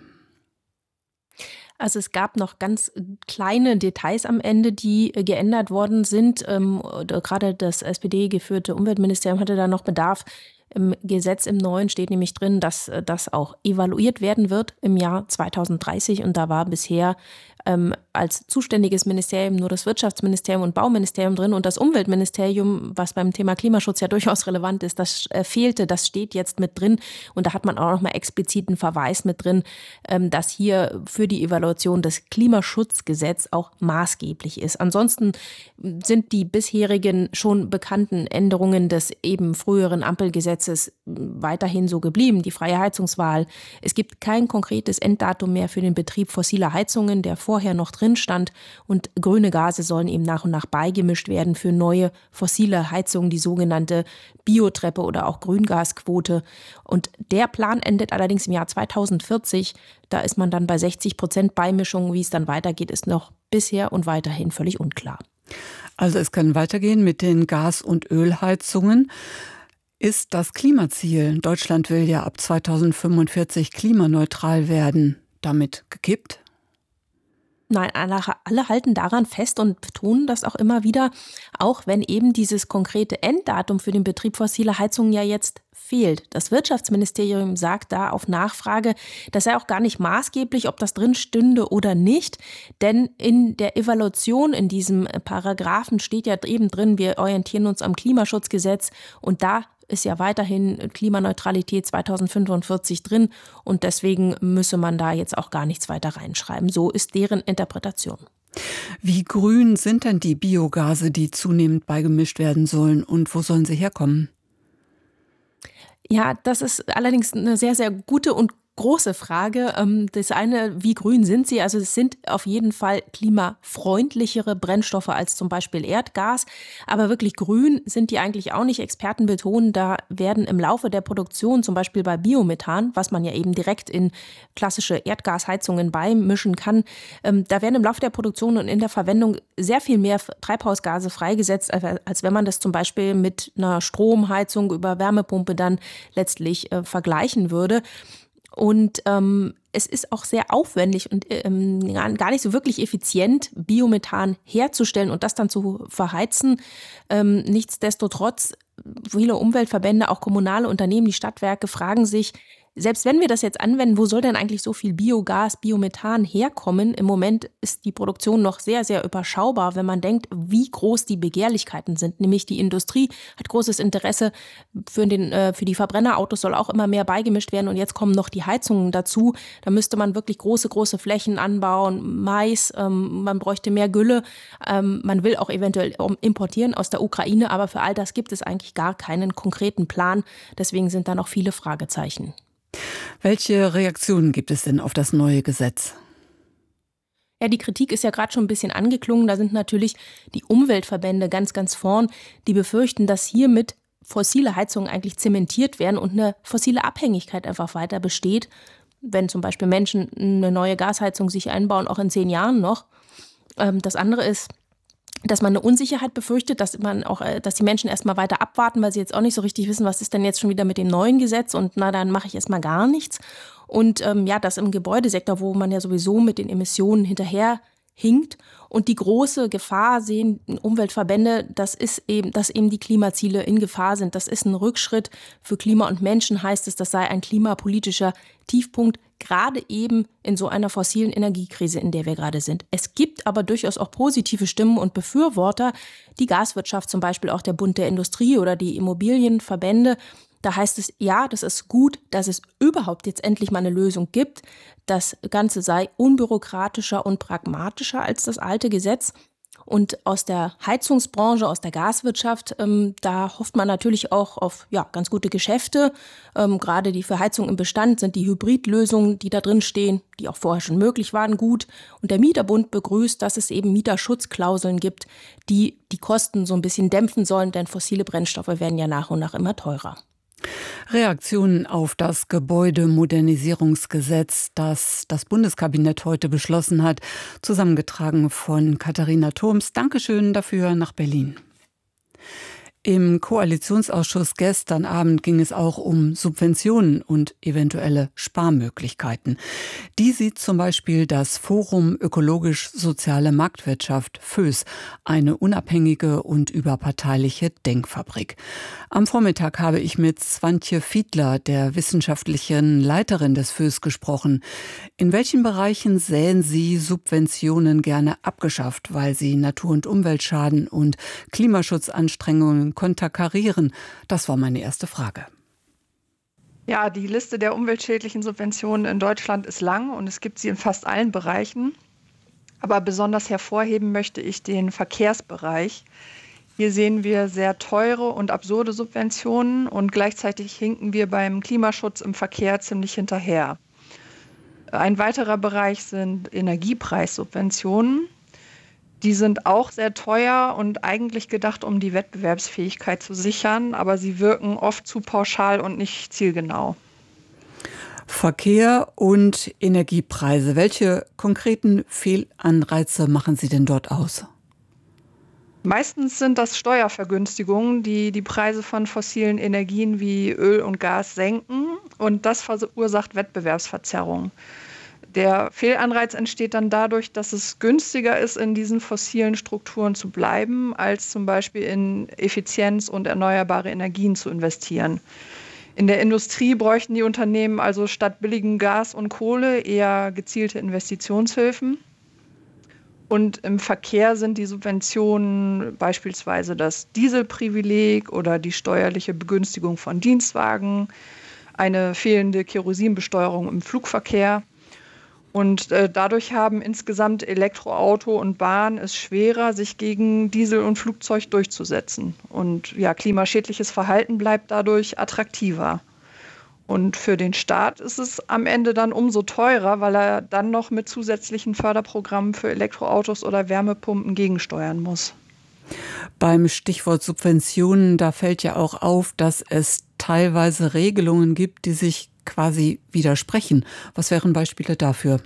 Also es gab noch ganz kleine Details am Ende, die geändert worden sind. Gerade das SPD-geführte Umweltministerium hatte da noch Bedarf. Im Gesetz im Neuen steht nämlich drin, dass das auch evaluiert werden wird im Jahr 2030. Und da war bisher als zuständiges Ministerium nur das Wirtschaftsministerium und Bauministerium drin und das Umweltministerium, was beim Thema Klimaschutz ja durchaus relevant ist, das fehlte, das steht jetzt mit drin und da hat man auch nochmal explizit einen Verweis mit drin, dass hier für die Evaluation des Klimaschutzgesetzes auch maßgeblich ist. Ansonsten sind die bisherigen schon bekannten Änderungen des eben früheren Ampelgesetzes weiterhin so geblieben. Die freie Heizungswahl. Es gibt kein konkretes Enddatum mehr für den Betrieb fossiler Heizungen, der vorher noch drin stand, und grüne Gase sollen eben nach und nach beigemischt werden für neue fossile Heizungen, die sogenannte Biotreppe oder auch Grüngasquote. Und der Plan endet allerdings im Jahr 2040. Da ist man dann bei 60% Beimischung. Wie es dann weitergeht, ist noch bisher und weiterhin völlig unklar. Also es kann weitergehen mit den Gas- und Ölheizungen. Ist das Klimaziel, Deutschland will ja ab 2045 klimaneutral werden, damit gekippt? Nein, alle halten daran fest und betonen das auch immer wieder, auch wenn eben dieses konkrete Enddatum für den Betrieb fossiler Heizungen ja jetzt fehlt. Das Wirtschaftsministerium sagt da auf Nachfrage, das sei auch gar nicht maßgeblich, ob das drin stünde oder nicht, denn in der Evaluation in diesem Paragraphen steht ja eben drin, wir orientieren uns am Klimaschutzgesetz und da ist ja weiterhin Klimaneutralität 2045 drin und deswegen müsse man da jetzt auch gar nichts weiter reinschreiben. So ist deren Interpretation. Wie grün sind denn die Biogase, die zunehmend beigemischt werden sollen, und wo sollen sie herkommen? Ja, das ist allerdings eine sehr, sehr gute und große Frage. Das eine, wie grün sind sie? Also es sind auf jeden Fall klimafreundlichere Brennstoffe als zum Beispiel Erdgas. Aber wirklich grün sind die eigentlich auch nicht. Experten betonen, da werden im Laufe der Produktion, zum Beispiel bei Biomethan, was man ja eben direkt in klassische Erdgasheizungen beimischen kann, da werden im Laufe der Produktion und in der Verwendung sehr viel mehr Treibhausgase freigesetzt, als wenn man das zum Beispiel mit einer Stromheizung über Wärmepumpe dann letztlich vergleichen würde. Und es ist auch sehr aufwendig und gar nicht so wirklich effizient, Biomethan herzustellen und das dann zu verheizen. Nichtsdestotrotz, viele Umweltverbände, auch kommunale Unternehmen, die Stadtwerke fragen sich, selbst wenn wir das jetzt anwenden, wo soll denn eigentlich so viel Biogas, Biomethan herkommen? Im Moment ist die Produktion noch sehr, sehr überschaubar, wenn man denkt, wie groß die Begehrlichkeiten sind. Nämlich die Industrie hat großes Interesse, für die Verbrennerautos soll auch immer mehr beigemischt werden und jetzt kommen noch die Heizungen dazu. Da müsste man wirklich große, große Flächen anbauen, Mais, man bräuchte mehr Gülle. Man will auch eventuell importieren aus der Ukraine, aber für all das gibt es eigentlich gar keinen konkreten Plan. Deswegen sind da noch viele Fragezeichen. Welche Reaktionen gibt es denn auf das neue Gesetz? Ja, die Kritik ist ja gerade schon ein bisschen angeklungen. Da sind natürlich die Umweltverbände ganz, ganz vorn, die befürchten, dass hiermit fossile Heizungen eigentlich zementiert werden und eine fossile Abhängigkeit einfach weiter besteht. Wenn zum Beispiel Menschen eine neue Gasheizung sich einbauen, auch in 10 Jahren noch. Das andere ist, dass man eine Unsicherheit befürchtet, dass die Menschen erstmal weiter abwarten, weil sie jetzt auch nicht so richtig wissen, was ist denn jetzt schon wieder mit dem neuen Gesetz und dann mache ich erstmal gar nichts. Und das im Gebäudesektor, wo man ja sowieso mit den Emissionen hinterher hinkt. Und die große Gefahr sehen Umweltverbände, dass eben die Klimaziele in Gefahr sind. Das ist ein Rückschritt für Klima und Menschen, heißt es, das sei ein klimapolitischer Tiefpunkt, gerade eben in so einer fossilen Energiekrise, in der wir gerade sind. Es gibt aber durchaus auch positive Stimmen und Befürworter, die Gaswirtschaft, zum Beispiel auch der Bund der Industrie oder die Immobilienverbände. Da heißt es, ja, das ist gut, dass es überhaupt jetzt endlich mal eine Lösung gibt. Das Ganze sei unbürokratischer und pragmatischer als das alte Gesetz. Und aus der Heizungsbranche, aus der Gaswirtschaft, da hofft man natürlich auch auf ganz gute Geschäfte. Gerade die für Heizung im Bestand sind die Hybridlösungen, die da drin stehen, die auch vorher schon möglich waren, gut. Und der Mieterbund begrüßt, dass es eben Mieterschutzklauseln gibt, die die Kosten so ein bisschen dämpfen sollen, denn fossile Brennstoffe werden ja nach und nach immer teurer. Reaktionen auf das Gebäudemodernisierungsgesetz, das das Bundeskabinett heute beschlossen hat, zusammengetragen von Katharina Thoms. Dankeschön dafür nach Berlin. Im Koalitionsausschuss gestern Abend ging es auch um Subventionen und eventuelle Sparmöglichkeiten. Die sieht zum Beispiel das Forum Ökologisch-Soziale Marktwirtschaft FÖS, eine unabhängige und überparteiliche Denkfabrik. Am Vormittag habe ich mit Swantje Fiedler, der wissenschaftlichen Leiterin des FÖS, gesprochen. In welchen Bereichen sähen Sie Subventionen gerne abgeschafft, weil sie Natur- und Umwelt schaden und Klimaschutzanstrengungen konterkarieren? Das war meine erste Frage. Ja, die Liste der umweltschädlichen Subventionen in Deutschland ist lang und es gibt sie in fast allen Bereichen. Aber besonders hervorheben möchte ich den Verkehrsbereich. Hier sehen wir sehr teure und absurde Subventionen und gleichzeitig hinken wir beim Klimaschutz im Verkehr ziemlich hinterher. Ein weiterer Bereich sind Energiepreissubventionen. Die sind auch sehr teuer und eigentlich gedacht, um die Wettbewerbsfähigkeit zu sichern, aber sie wirken oft zu pauschal und nicht zielgenau. Verkehr und Energiepreise. Welche konkreten Fehlanreize machen Sie denn dort aus? Meistens sind das Steuervergünstigungen, die die Preise von fossilen Energien wie Öl und Gas senken und das verursacht Wettbewerbsverzerrung. Der Fehlanreiz entsteht dann dadurch, dass es günstiger ist, in diesen fossilen Strukturen zu bleiben, als zum Beispiel in Effizienz und erneuerbare Energien zu investieren. In der Industrie bräuchten die Unternehmen also statt billigem Gas und Kohle eher gezielte Investitionshilfen. Und im Verkehr sind die Subventionen beispielsweise das Dieselprivileg oder die steuerliche Begünstigung von Dienstwagen, eine fehlende Kerosinbesteuerung im Flugverkehr. Und dadurch haben insgesamt Elektroauto und Bahn es schwerer, sich gegen Diesel und Flugzeug durchzusetzen. Und ja, klimaschädliches Verhalten bleibt dadurch attraktiver. Und für den Staat ist es am Ende dann umso teurer, weil er dann noch mit zusätzlichen Förderprogrammen für Elektroautos oder Wärmepumpen gegensteuern muss. Beim Stichwort Subventionen, da fällt ja auch auf, dass es teilweise Regelungen gibt, die sich quasi widersprechen. Was wären Beispiele dafür?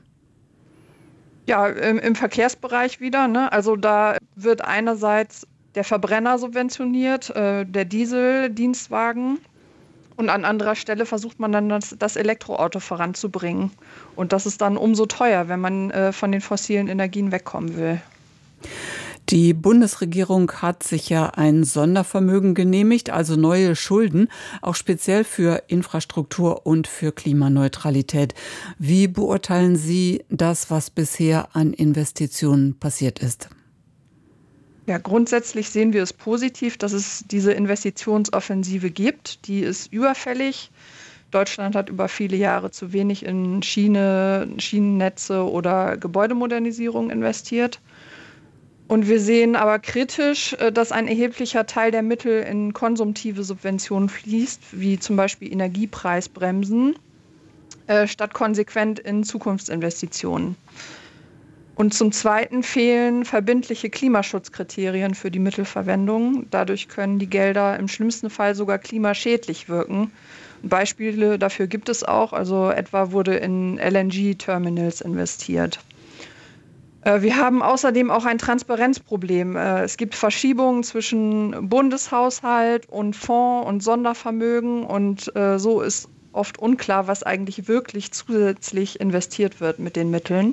Ja, im Verkehrsbereich wieder, ne? Also da wird einerseits der Verbrenner subventioniert, der Dieseldienstwagen. Und an anderer Stelle versucht man dann das Elektroauto voranzubringen. Und das ist dann umso teuer, wenn man von den fossilen Energien wegkommen will. Die Bundesregierung hat sich ja ein Sondervermögen genehmigt, also neue Schulden, auch speziell für Infrastruktur und für Klimaneutralität. Wie beurteilen Sie das, was bisher an Investitionen passiert ist? Ja, grundsätzlich sehen wir es positiv, dass es diese Investitionsoffensive gibt. Die ist überfällig. Deutschland hat über viele Jahre zu wenig in Schienennetze oder Gebäudemodernisierung investiert. Und wir sehen aber kritisch, dass ein erheblicher Teil der Mittel in konsumtive Subventionen fließt, wie zum Beispiel Energiepreisbremsen, statt konsequent in Zukunftsinvestitionen. Und zum Zweiten fehlen verbindliche Klimaschutzkriterien für die Mittelverwendung. Dadurch können die Gelder im schlimmsten Fall sogar klimaschädlich wirken. Beispiele dafür gibt es auch. Also etwa wurde in LNG-Terminals investiert. Wir haben außerdem auch ein Transparenzproblem. Es gibt Verschiebungen zwischen Bundeshaushalt und Fonds und Sondervermögen. Und so ist oft unklar, was eigentlich wirklich zusätzlich investiert wird mit den Mitteln.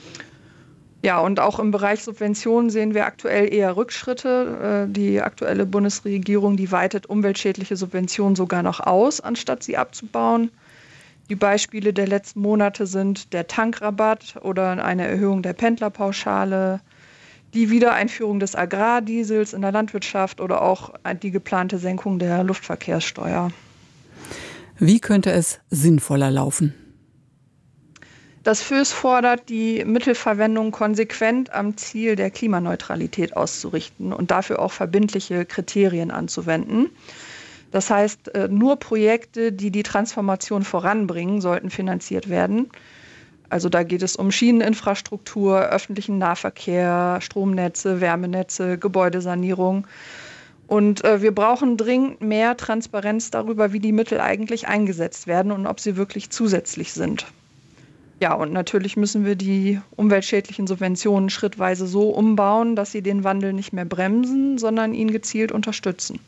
Ja, und auch im Bereich Subventionen sehen wir aktuell eher Rückschritte. Die aktuelle Bundesregierung, die weitet umweltschädliche Subventionen sogar noch aus, anstatt sie abzubauen. Die Beispiele der letzten Monate sind der Tankrabatt oder eine Erhöhung der Pendlerpauschale, die Wiedereinführung des Agrardiesels in der Landwirtschaft oder auch die geplante Senkung der Luftverkehrssteuer. Wie könnte es sinnvoller laufen? Das FÖS fordert, die Mittelverwendung konsequent am Ziel der Klimaneutralität auszurichten und dafür auch verbindliche Kriterien anzuwenden. Das heißt, nur Projekte, die die Transformation voranbringen, sollten finanziert werden. Also da geht es um Schieneninfrastruktur, öffentlichen Nahverkehr, Stromnetze, Wärmenetze, Gebäudesanierung. Und wir brauchen dringend mehr Transparenz darüber, wie die Mittel eigentlich eingesetzt werden und ob sie wirklich zusätzlich sind. Ja, und natürlich müssen wir die umweltschädlichen Subventionen schrittweise so umbauen, dass sie den Wandel nicht mehr bremsen, sondern ihn gezielt unterstützen.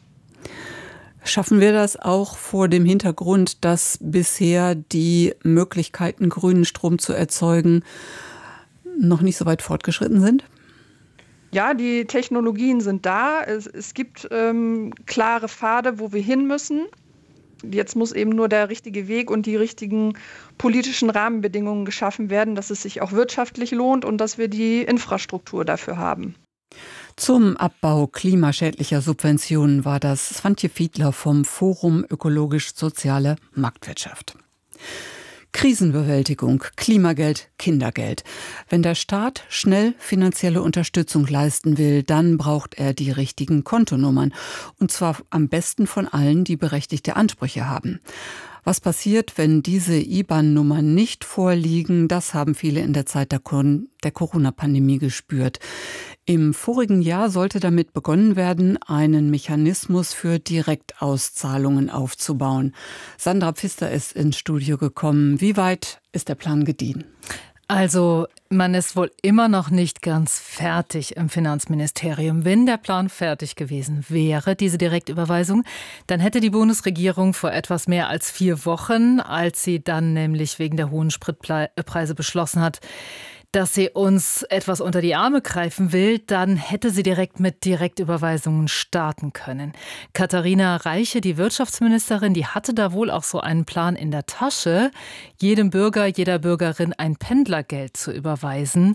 Schaffen wir das auch vor dem Hintergrund, dass bisher die Möglichkeiten, grünen Strom zu erzeugen, noch nicht so weit fortgeschritten sind? Ja, die Technologien sind da. Es gibt klare Pfade, wo wir hin müssen. Jetzt muss eben nur der richtige Weg und die richtigen politischen Rahmenbedingungen geschaffen werden, dass es sich auch wirtschaftlich lohnt und dass wir die Infrastruktur dafür haben. Zum Abbau klimaschädlicher Subventionen war das Svantje Fiedler vom Forum Ökologisch-Soziale Marktwirtschaft. Krisenbewältigung, Klimageld, Kindergeld. Wenn der Staat schnell finanzielle Unterstützung leisten will, dann braucht er die richtigen Kontonummern. Und zwar am besten von allen, die berechtigte Ansprüche haben. Was passiert, wenn diese IBAN-Nummern nicht vorliegen, das haben viele in der Zeit der Corona-Pandemie gespürt. Im vorigen Jahr sollte damit begonnen werden, einen Mechanismus für Direktauszahlungen aufzubauen. Sandra Pfister ist ins Studio gekommen. Wie weit ist der Plan gediehen? Also, man ist wohl immer noch nicht ganz fertig im Finanzministerium. Wenn der Plan fertig gewesen wäre, diese Direktüberweisung, dann hätte die Bundesregierung vor etwas mehr als 4 Wochen, als sie dann nämlich wegen der hohen Spritpreise beschlossen hat, dass sie uns etwas unter die Arme greifen will, dann hätte sie direkt mit Direktüberweisungen starten können. Katharina Reiche, die Wirtschaftsministerin, die hatte da wohl auch so einen Plan in der Tasche, jedem Bürger, jeder Bürgerin ein Pendlergeld zu überweisen.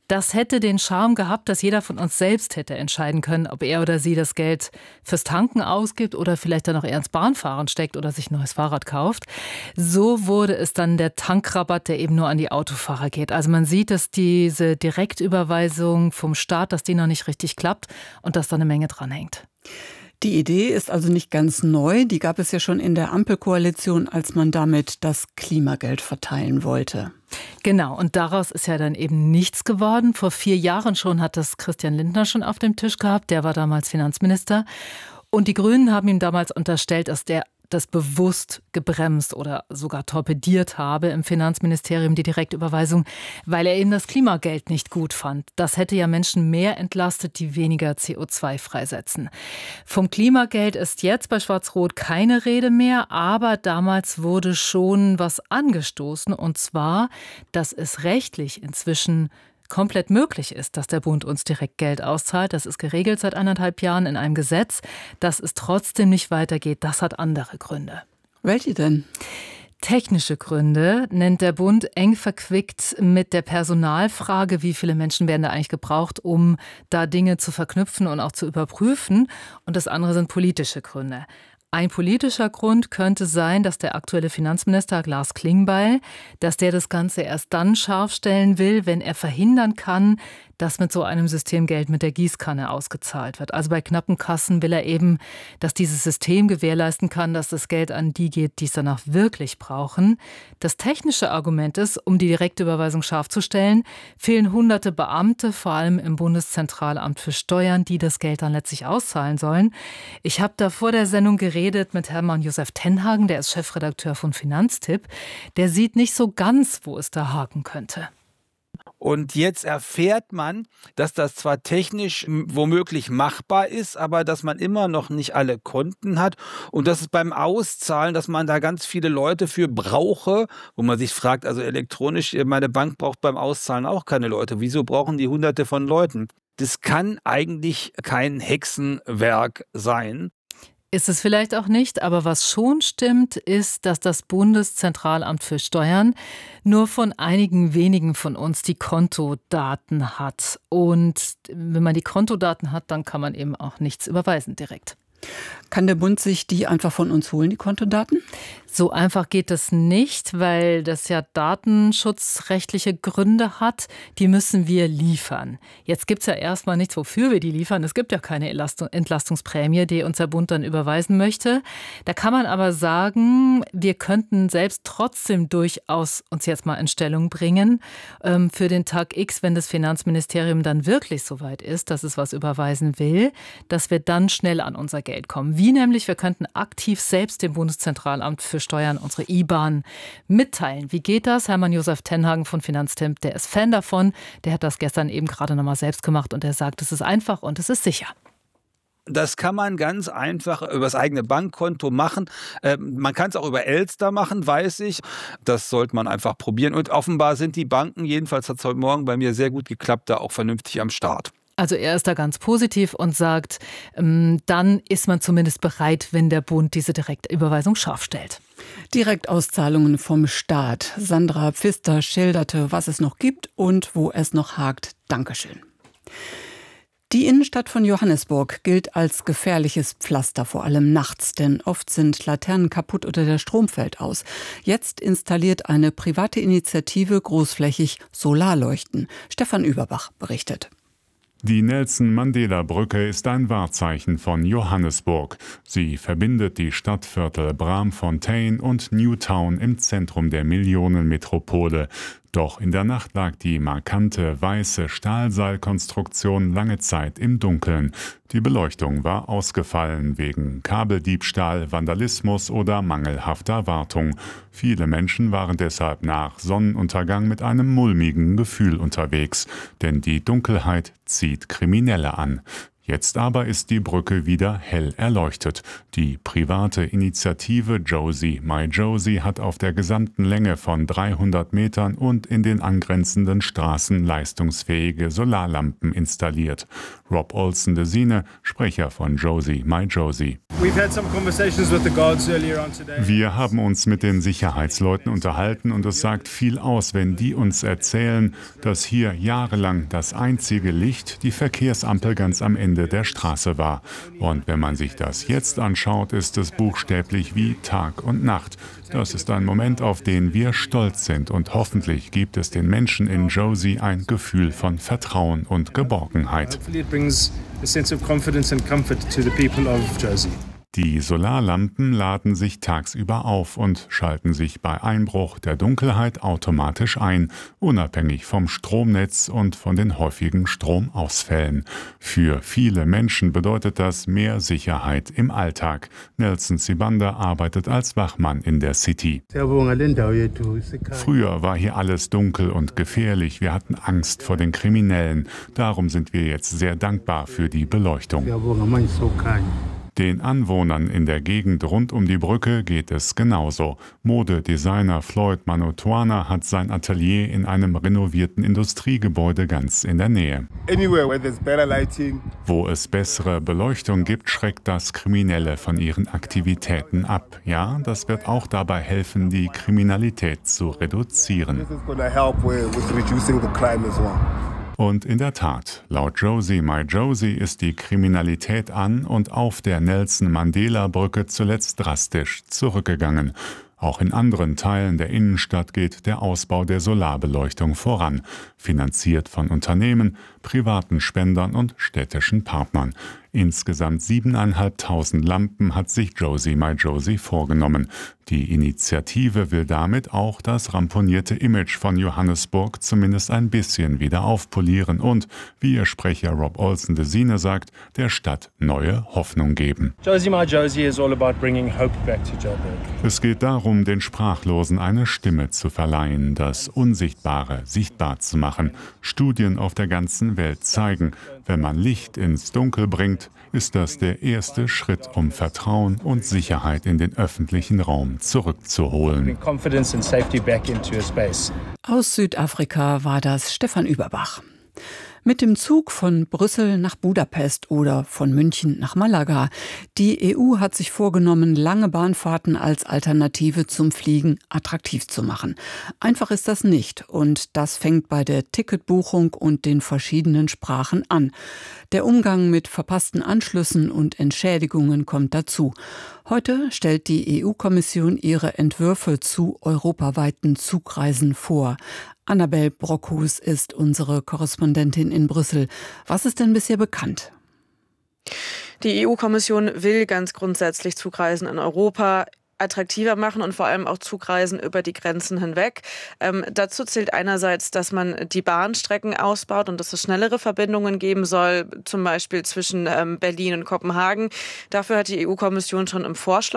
Das hätte den Charme gehabt, dass jeder von uns selbst hätte entscheiden können, ob er oder sie das Geld fürs Tanken ausgibt oder vielleicht dann auch eher ins Bahnfahren steckt oder sich ein neues Fahrrad kauft. So wurde es dann der Tankrabatt, der eben nur an die Autofahrer geht. Also man sieht, dass diese Direktüberweisung vom Staat, dass die noch nicht richtig klappt und dass da eine Menge dran hängt. Die Idee ist also nicht ganz neu. Die gab es ja schon in der Ampelkoalition, als man damit das Klimageld verteilen wollte. Genau, und daraus ist ja dann eben nichts geworden. Vor 4 Jahren schon hat das Christian Lindner schon auf dem Tisch gehabt. Der war damals Finanzminister. Und die Grünen haben ihm damals unterstellt, dass der das bewusst gebremst oder sogar torpediert habe im Finanzministerium, die Direktüberweisung, weil er eben das Klimageld nicht gut fand. Das hätte ja Menschen mehr entlastet, die weniger CO2 freisetzen. Vom Klimageld ist jetzt bei Schwarz-Rot keine Rede mehr, aber damals wurde schon was angestoßen, und zwar, dass es rechtlich inzwischen komplett möglich ist, dass der Bund uns direkt Geld auszahlt. Das ist geregelt seit 1,5 Jahren in einem Gesetz. Dass es trotzdem nicht weitergeht, das hat andere Gründe. Welche denn? Technische Gründe nennt der Bund, eng verquickt mit der Personalfrage, wie viele Menschen werden da eigentlich gebraucht, um da Dinge zu verknüpfen und auch zu überprüfen. Und das andere sind politische Gründe. Ein politischer Grund könnte sein, dass der aktuelle Finanzminister Lars Klingbeil, dass der das Ganze erst dann scharf stellen will, wenn er verhindern kann, dass mit so einem System Geld mit der Gießkanne ausgezahlt wird. Also bei knappen Kassen will er eben, dass dieses System gewährleisten kann, dass das Geld an die geht, die es danach wirklich brauchen. Das technische Argument ist, um die Direktüberweisung scharf zu stellen, fehlen hunderte Beamte, vor allem im Bundeszentralamt für Steuern, die das Geld dann letztlich auszahlen sollen. Ich habe da vor der Sendung geredet mit Hermann Josef Tenhagen, der ist Chefredakteur von Finanztipp. Der sieht nicht so ganz, wo es da haken könnte. Und jetzt erfährt man, dass das zwar technisch womöglich machbar ist, aber dass man immer noch nicht alle Konten hat und dass es beim Auszahlen, dass man da ganz viele Leute für brauche, wo man sich fragt, also elektronisch, meine Bank braucht beim Auszahlen auch keine Leute. Wieso brauchen die Hunderte von Leuten? Das kann eigentlich kein Hexenwerk sein. Ist es vielleicht auch nicht, aber was schon stimmt, ist, dass das Bundeszentralamt für Steuern nur von einigen wenigen von uns die Kontodaten hat. Und wenn man die Kontodaten hat, dann kann man eben auch nichts überweisen direkt. Kann der Bund sich die einfach von uns holen, die Kontodaten? So einfach geht es nicht, weil das ja datenschutzrechtliche Gründe hat. Die müssen wir liefern. Jetzt gibt es ja erstmal nichts, wofür wir die liefern. Es gibt ja keine Entlastungsprämie, die uns der Bund dann überweisen möchte. Da kann man aber sagen, wir könnten selbst trotzdem durchaus uns jetzt mal in Stellung bringen für den Tag X, wenn das Finanzministerium dann wirklich so weit ist, dass es was überweisen will, dass wir dann schnell an unser Geld kommen. Wie nämlich? Wir könnten aktiv selbst dem Bundeszentralamt für Steuern unsere IBAN mitteilen. Wie geht das? Hermann Josef Tenhagen von Finanztipp, der ist Fan davon. Der hat das gestern eben gerade nochmal selbst gemacht und der sagt, es ist einfach und es ist sicher. Das kann man ganz einfach über das eigene Bankkonto machen. Man kann es auch über Elster machen, weiß ich. Das sollte man einfach probieren. Und offenbar sind die Banken, jedenfalls hat es heute Morgen bei mir sehr gut geklappt, da auch vernünftig am Start. Also er ist da ganz positiv und sagt, dann ist man zumindest bereit, wenn der Bund diese Direktüberweisung scharf stellt. Direktauszahlungen vom Staat. Sandra Pfister schilderte, was es noch gibt und wo es noch hakt. Dankeschön. Die Innenstadt von Johannesburg gilt als gefährliches Pflaster, vor allem nachts, denn oft sind Laternen kaputt oder der Strom fällt aus. Jetzt installiert eine private Initiative großflächig Solarleuchten. Stefan Überbach berichtet. Die Nelson-Mandela-Brücke ist ein Wahrzeichen von Johannesburg. Sie verbindet die Stadtviertel Braamfontein und Newtown im Zentrum der Millionenmetropole. Doch in der Nacht lag die markante weiße Stahlseilkonstruktion lange Zeit im Dunkeln. Die Beleuchtung war ausgefallen wegen Kabeldiebstahl, Vandalismus oder mangelhafter Wartung. Viele Menschen waren deshalb nach Sonnenuntergang mit einem mulmigen Gefühl unterwegs, denn die Dunkelheit zieht Kriminelle an. Jetzt aber ist die Brücke wieder hell erleuchtet. Die private Initiative Josie My Josie hat auf der gesamten Länge von 300 Metern und in den angrenzenden Straßen leistungsfähige Solarlampen installiert. Rob Olsen-Desine, Sprecher von Josie My Josie. Wir haben uns mit den Sicherheitsleuten unterhalten und es sagt viel aus, wenn die uns erzählen, dass hier jahrelang das einzige Licht die Verkehrsampel ganz am Ende der Straße war. Und wenn man sich das jetzt anschaut, ist es buchstäblich wie Tag und Nacht. Das ist ein Moment, auf den wir stolz sind und hoffentlich gibt es den Menschen in Josie ein Gefühl von Vertrauen und Geborgenheit. Die Solarlampen laden sich tagsüber auf und schalten sich bei Einbruch der Dunkelheit automatisch ein, unabhängig vom Stromnetz und von den häufigen Stromausfällen. Für viele Menschen bedeutet das mehr Sicherheit im Alltag. Nelson Sibanda arbeitet als Wachmann in der City. Früher war hier alles dunkel und gefährlich. Wir hatten Angst vor den Kriminellen. Darum sind wir jetzt sehr dankbar für die Beleuchtung. Den Anwohnern in der Gegend rund um die Brücke geht es genauso. Modedesigner Floyd Manotoana hat sein Atelier in einem renovierten Industriegebäude ganz in der Nähe. Wo es bessere Beleuchtung gibt, schreckt das Kriminelle von ihren Aktivitäten ab. Ja, das wird auch dabei helfen, die Kriminalität zu reduzieren. Und in der Tat, laut Josie My Josie ist die Kriminalität an und auf der Nelson-Mandela-Brücke zuletzt drastisch zurückgegangen. Auch in anderen Teilen der Innenstadt geht der Ausbau der Solarbeleuchtung voran, finanziert von Unternehmen, privaten Spendern und städtischen Partnern. Insgesamt 7.500 Lampen hat sich Josie My Josie vorgenommen. Die Initiative will damit auch das ramponierte Image von Johannesburg zumindest ein bisschen wieder aufpolieren und, wie ihr Sprecher Rob Olsen-Desine sagt, der Stadt neue Hoffnung geben. Josie My Josie is all about bringing hope back to Joburg. Es geht darum, den Sprachlosen eine Stimme zu verleihen, das Unsichtbare sichtbar zu machen. Studien auf der ganzen Welt zeigen, wenn man Licht ins Dunkel bringt, ist das der erste Schritt, um Vertrauen und Sicherheit in den öffentlichen Raum zurückzuholen. Aus Südafrika war das Stefan Überbach. Mit dem Zug von Brüssel nach Budapest oder von München nach Malaga. Die EU hat sich vorgenommen, lange Bahnfahrten als Alternative zum Fliegen attraktiv zu machen. Einfach ist das nicht und das fängt bei der Ticketbuchung und den verschiedenen Sprachen an. Der Umgang mit verpassten Anschlüssen und Entschädigungen kommt dazu. Heute stellt die EU-Kommission ihre Entwürfe zu europaweiten Zugreisen vor. Annabel Brockhus ist unsere Korrespondentin in Brüssel. Was ist denn bisher bekannt? Die EU-Kommission will ganz grundsätzlich Zugreisen in Europa attraktiver machen und vor allem auch Zugreisen über die Grenzen hinweg. Dazu zählt einerseits, dass man die Bahnstrecken ausbaut und dass es schnellere Verbindungen geben soll, zum Beispiel zwischen Berlin und Kopenhagen. Dafür hat die EU-Kommission schon im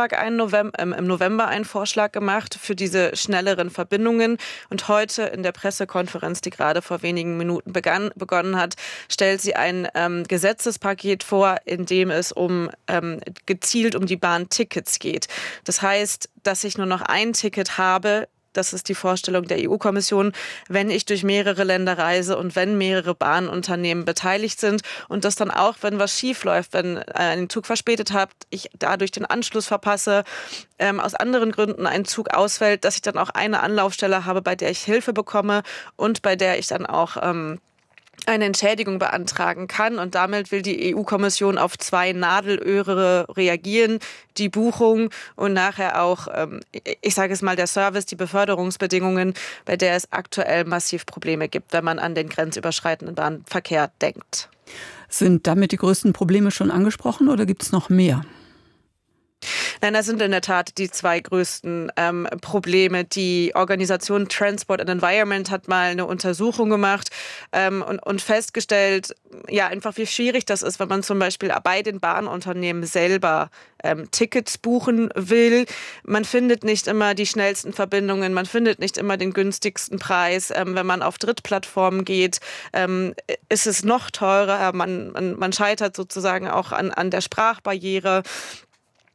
November einen Vorschlag gemacht für diese schnelleren Verbindungen. Und heute in der Pressekonferenz, die gerade vor wenigen Minuten begonnen hat, stellt sie ein Gesetzespaket vor, in dem es gezielt um die Bahntickets geht. Das heißt, dass ich nur noch ein Ticket habe, das ist die Vorstellung der EU-Kommission, wenn ich durch mehrere Länder reise und wenn mehrere Bahnunternehmen beteiligt sind und das dann auch, wenn was schief läuft, wenn ein Zug verspätet hat, ich dadurch den Anschluss verpasse, aus anderen Gründen ein Zug ausfällt, dass ich dann auch eine Anlaufstelle habe, bei der ich Hilfe bekomme und bei der ich dann auch eine Entschädigung beantragen kann. Und damit will die EU-Kommission auf 2 Nadelöhre reagieren. Die Buchung und nachher auch, ich sage es mal, der Service, die Beförderungsbedingungen, bei der es aktuell massiv Probleme gibt, wenn man an den grenzüberschreitenden Bahnverkehr denkt. Sind damit die größten Probleme schon angesprochen oder gibt es noch mehr? Nein, das sind in der Tat die 2 größten Probleme. Die Organisation Transport and Environment hat mal eine Untersuchung gemacht und festgestellt, ja, einfach wie schwierig das ist, wenn man zum Beispiel bei den Bahnunternehmen selber Tickets buchen will. Man findet nicht immer die schnellsten Verbindungen, man findet nicht immer den günstigsten Preis. Wenn man auf Drittplattformen geht, ist es noch teurer. Man scheitert sozusagen auch an der Sprachbarriere.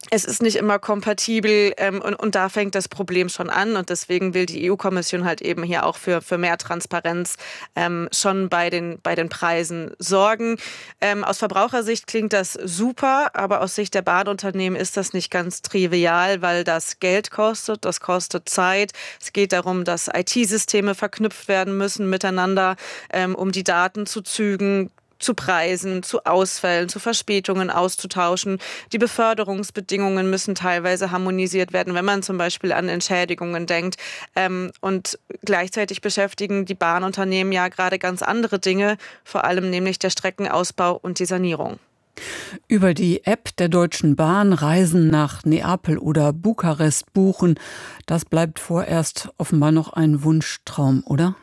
es ist nicht immer kompatibel und da fängt das Problem schon an und deswegen will die EU-Kommission halt eben hier auch für mehr Transparenz schon bei den Preisen sorgen. Aus Verbrauchersicht klingt das super, aber aus Sicht der Bahnunternehmen ist das nicht ganz trivial, weil das Geld kostet, das kostet Zeit. Es geht darum, dass IT-Systeme verknüpft werden müssen miteinander, um die Daten zu Zügen, zu Preisen, zu Ausfällen, zu Verspätungen auszutauschen. Die Beförderungsbedingungen müssen teilweise harmonisiert werden, wenn man zum Beispiel an Entschädigungen denkt. Und gleichzeitig beschäftigen die Bahnunternehmen ja gerade ganz andere Dinge, vor allem nämlich der Streckenausbau und die Sanierung. Über die App der Deutschen Bahn Reisen nach Neapel oder Bukarest buchen, das bleibt vorerst offenbar noch ein Wunschtraum, oder?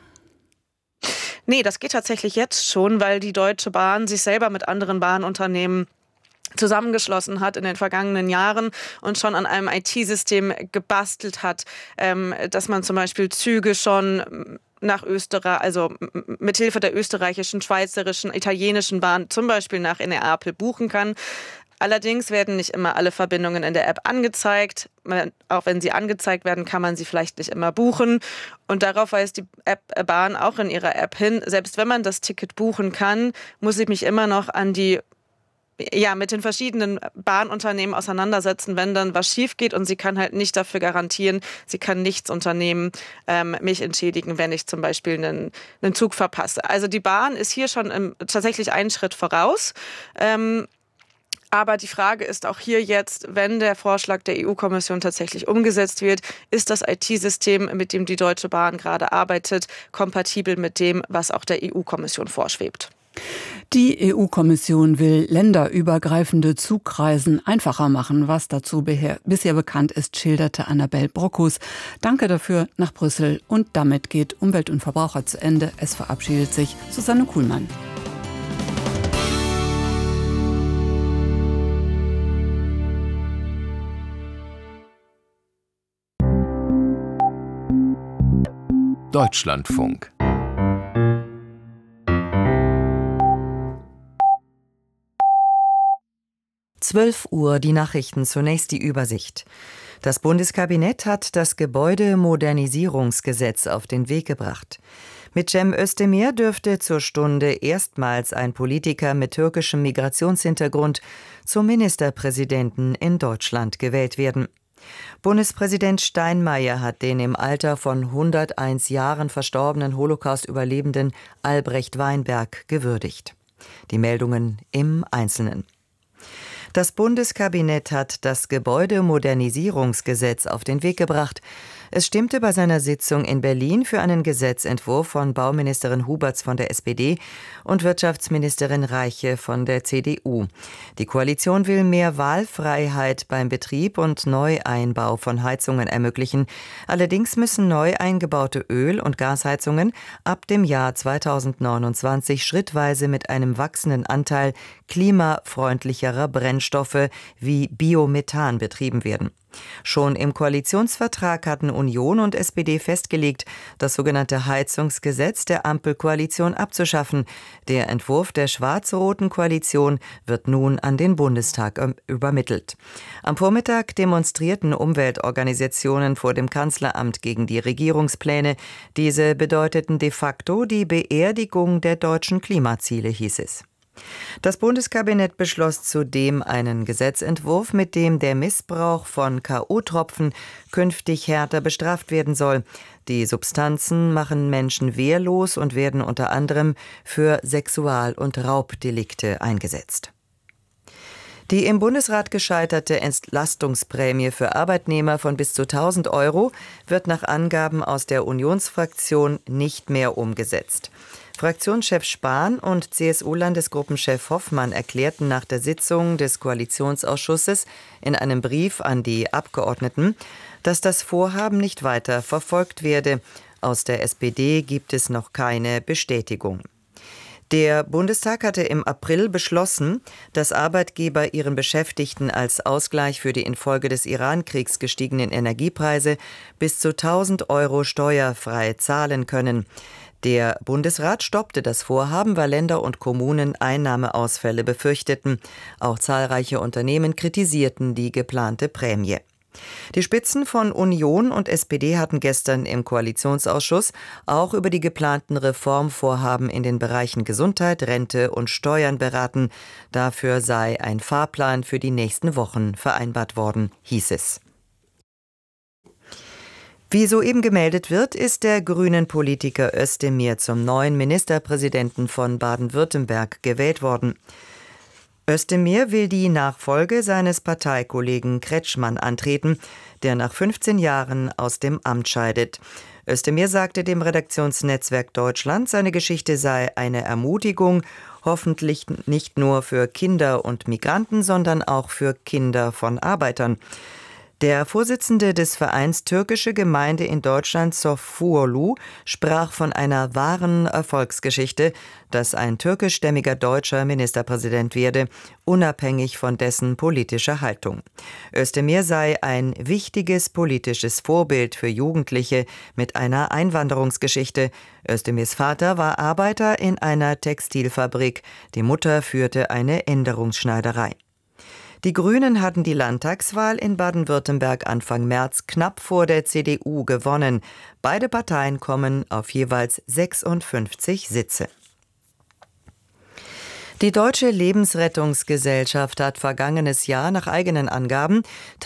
Nee, das geht tatsächlich jetzt schon, weil die Deutsche Bahn sich selber mit anderen Bahnunternehmen zusammengeschlossen hat in den vergangenen Jahren und schon an einem IT-System gebastelt hat, dass man zum Beispiel Züge schon nach Österreich, also mithilfe der österreichischen, schweizerischen, italienischen Bahn zum Beispiel nach Neapel buchen kann. Allerdings werden nicht immer alle Verbindungen in der App angezeigt. Auch wenn sie angezeigt werden, kann man sie vielleicht nicht immer buchen. Und darauf weist die Bahn auch in ihrer App hin. Selbst wenn man das Ticket buchen kann, muss ich mich immer noch mit den verschiedenen Bahnunternehmen auseinandersetzen, wenn dann was schief geht. Und sie kann halt nicht dafür garantieren, sie kann nichts unternehmen, mich entschädigen, wenn ich zum Beispiel einen Zug verpasse. Also die Bahn ist hier schon tatsächlich einen Schritt voraus. Aber die Frage ist auch hier jetzt, wenn der Vorschlag der EU-Kommission tatsächlich umgesetzt wird, ist das IT-System, mit dem die Deutsche Bahn gerade arbeitet, kompatibel mit dem, was auch der EU-Kommission vorschwebt? Die EU-Kommission will länderübergreifende Zugreisen einfacher machen. Was dazu bisher bekannt ist, schilderte Annabel Brockus. Danke dafür nach Brüssel. Und damit geht Umwelt und Verbraucher zu Ende. Es verabschiedet sich Susanne Kuhlmann. Deutschlandfunk. Uhr, die Nachrichten, zunächst die Übersicht. Das Bundeskabinett hat das Gebäudemodernisierungsgesetz auf den Weg gebracht. Mit Cem Özdemir dürfte zur Stunde erstmals ein Politiker mit türkischem Migrationshintergrund zum Ministerpräsidenten in Deutschland gewählt werden. Bundespräsident Steinmeier hat den im Alter von 101 Jahren verstorbenen Holocaust-Überlebenden Albrecht Weinberg gewürdigt. Die Meldungen im Einzelnen. Das Bundeskabinett hat das Gebäudemodernisierungsgesetz auf den Weg gebracht. Es stimmte bei seiner Sitzung in Berlin für einen Gesetzentwurf von Bauministerin Huberts von der SPD und Wirtschaftsministerin Reiche von der CDU. Die Koalition will mehr Wahlfreiheit beim Betrieb und Neueinbau von Heizungen ermöglichen. Allerdings müssen neu eingebaute Öl- und Gasheizungen ab dem Jahr 2029 schrittweise mit einem wachsenden Anteil klimafreundlicherer Brennstoffe wie Biomethan betrieben werden. Schon im Koalitionsvertrag hatten Union und SPD festgelegt, das sogenannte Heizungsgesetz der Ampelkoalition abzuschaffen. Der Entwurf der schwarz-roten Koalition wird nun an den Bundestag übermittelt. Am Vormittag demonstrierten Umweltorganisationen vor dem Kanzleramt gegen die Regierungspläne. Diese bedeuteten de facto die Beerdigung der deutschen Klimaziele, hieß es. Das Bundeskabinett beschloss zudem einen Gesetzentwurf, mit dem der Missbrauch von K.O.-Tropfen künftig härter bestraft werden soll. Die Substanzen machen Menschen wehrlos und werden unter anderem für Sexual- und Raubdelikte eingesetzt. Die im Bundesrat gescheiterte Entlastungsprämie für Arbeitnehmer von bis zu 1.000 € wird nach Angaben aus der Unionsfraktion nicht mehr umgesetzt. Fraktionschef Spahn und CSU-Landesgruppenchef Hoffmann erklärten nach der Sitzung des Koalitionsausschusses in einem Brief an die Abgeordneten, dass das Vorhaben nicht weiter verfolgt werde. Aus der SPD gibt es noch keine Bestätigung. Der Bundestag hatte im April beschlossen, dass Arbeitgeber ihren Beschäftigten als Ausgleich für die infolge des Iran-Kriegs gestiegenen Energiepreise bis zu 1.000 € steuerfrei zahlen können. Der Bundesrat stoppte das Vorhaben, weil Länder und Kommunen Einnahmeausfälle befürchteten. Auch zahlreiche Unternehmen kritisierten die geplante Prämie. Die Spitzen von Union und SPD hatten gestern im Koalitionsausschuss auch über die geplanten Reformvorhaben in den Bereichen Gesundheit, Rente und Steuern beraten. Dafür sei ein Fahrplan für die nächsten Wochen vereinbart worden, hieß es. Wie soeben gemeldet wird, ist der grünen Politiker Özdemir zum neuen Ministerpräsidenten von Baden-Württemberg gewählt worden. Özdemir will die Nachfolge seines Parteikollegen Kretschmann antreten, der nach 15 Jahren aus dem Amt scheidet. Özdemir sagte dem Redaktionsnetzwerk Deutschland, seine Geschichte sei eine Ermutigung, hoffentlich nicht nur für Kinder und Migranten, sondern auch für Kinder von Arbeitern. Der Vorsitzende des Vereins Türkische Gemeinde in Deutschland, Sofurlu, sprach von einer wahren Erfolgsgeschichte, dass ein türkischstämmiger deutscher Ministerpräsident werde, unabhängig von dessen politischer Haltung. Özdemir sei ein wichtiges politisches Vorbild für Jugendliche mit einer Einwanderungsgeschichte. Özdemirs Vater war Arbeiter in einer Textilfabrik, die Mutter führte eine Änderungsschneiderei. Die Grünen hatten die Landtagswahl in Baden-Württemberg Anfang März knapp vor der CDU gewonnen. Beide Parteien kommen auf jeweils 56 Sitze. Die Deutsche Lebensrettungsgesellschaft hat vergangenes Jahr nach eigenen Angaben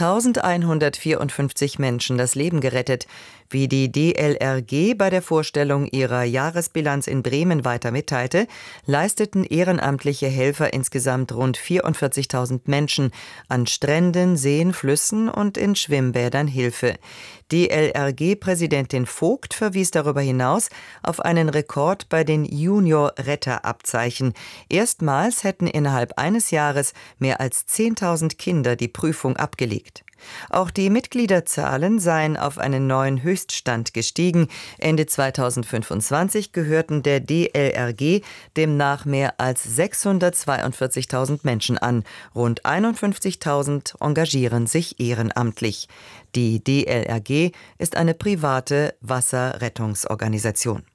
1154 Menschen das Leben gerettet. Wie die DLRG bei der Vorstellung ihrer Jahresbilanz in Bremen weiter mitteilte, leisteten ehrenamtliche Helfer insgesamt rund 44.000 Menschen an Stränden, Seen, Flüssen und in Schwimmbädern Hilfe. DLRG-Präsidentin Vogt verwies darüber hinaus auf einen Rekord bei den Junior-Retterabzeichen. Erstmals hätten innerhalb eines Jahres mehr als 10.000 Kinder die Prüfung abgelegt. Auch die Mitgliederzahlen seien auf einen neuen Höchststand gestiegen. Ende 2025 gehörten der DLRG demnach mehr als 642.000 Menschen an. Rund 51.000 engagieren sich ehrenamtlich. Die DLRG ist eine private Wasserrettungsorganisation.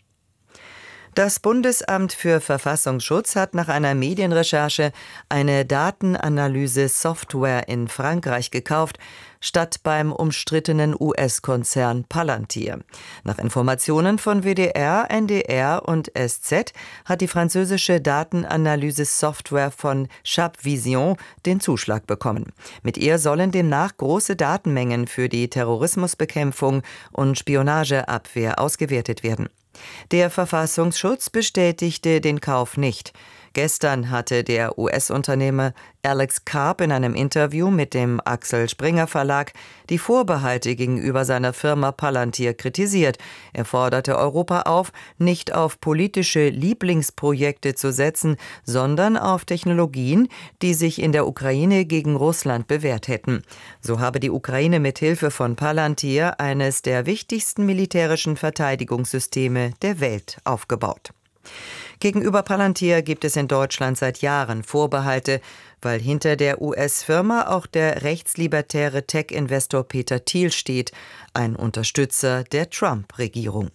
Das Bundesamt für Verfassungsschutz hat nach einer Medienrecherche eine Datenanalyse-Software in Frankreich gekauft, statt beim umstrittenen US-Konzern Palantir. Nach Informationen von WDR, NDR und SZ hat die französische Datenanalyse-Software von Chapevision den Zuschlag bekommen. Mit ihr sollen demnach große Datenmengen für die Terrorismusbekämpfung und Spionageabwehr ausgewertet werden. Der Verfassungsschutz bestätigte den Kauf nicht. Gestern hatte der US-Unternehmer Alex Karp in einem Interview mit dem Axel Springer Verlag die Vorbehalte gegenüber seiner Firma Palantir kritisiert. Er forderte Europa auf, nicht auf politische Lieblingsprojekte zu setzen, sondern auf Technologien, die sich in der Ukraine gegen Russland bewährt hätten. So habe die Ukraine mit Hilfe von Palantir eines der wichtigsten militärischen Verteidigungssysteme der Welt aufgebaut. Gegenüber Palantir gibt es in Deutschland seit Jahren Vorbehalte, weil hinter der US-Firma auch der rechtslibertäre Tech-Investor Peter Thiel steht, ein Unterstützer der Trump-Regierung.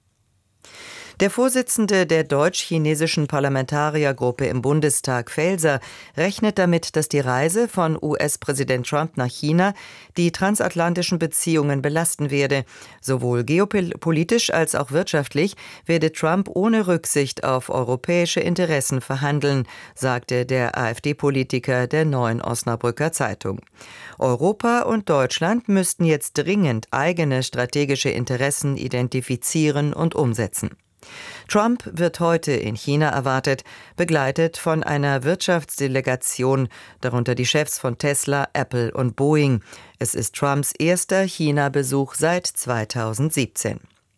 Der Vorsitzende der deutsch-chinesischen Parlamentariergruppe im Bundestag, Faeser, rechnet damit, dass die Reise von US-Präsident Trump nach China die transatlantischen Beziehungen belasten werde. Sowohl geopolitisch als auch wirtschaftlich werde Trump ohne Rücksicht auf europäische Interessen verhandeln, sagte der AfD-Politiker der Neuen Osnabrücker Zeitung. Europa und Deutschland müssten jetzt dringend eigene strategische Interessen identifizieren und umsetzen. Trump wird heute in China erwartet, begleitet von einer Wirtschaftsdelegation, darunter die Chefs von Tesla, Apple und Boeing. Es ist Trumps erster China-Besuch seit 2017.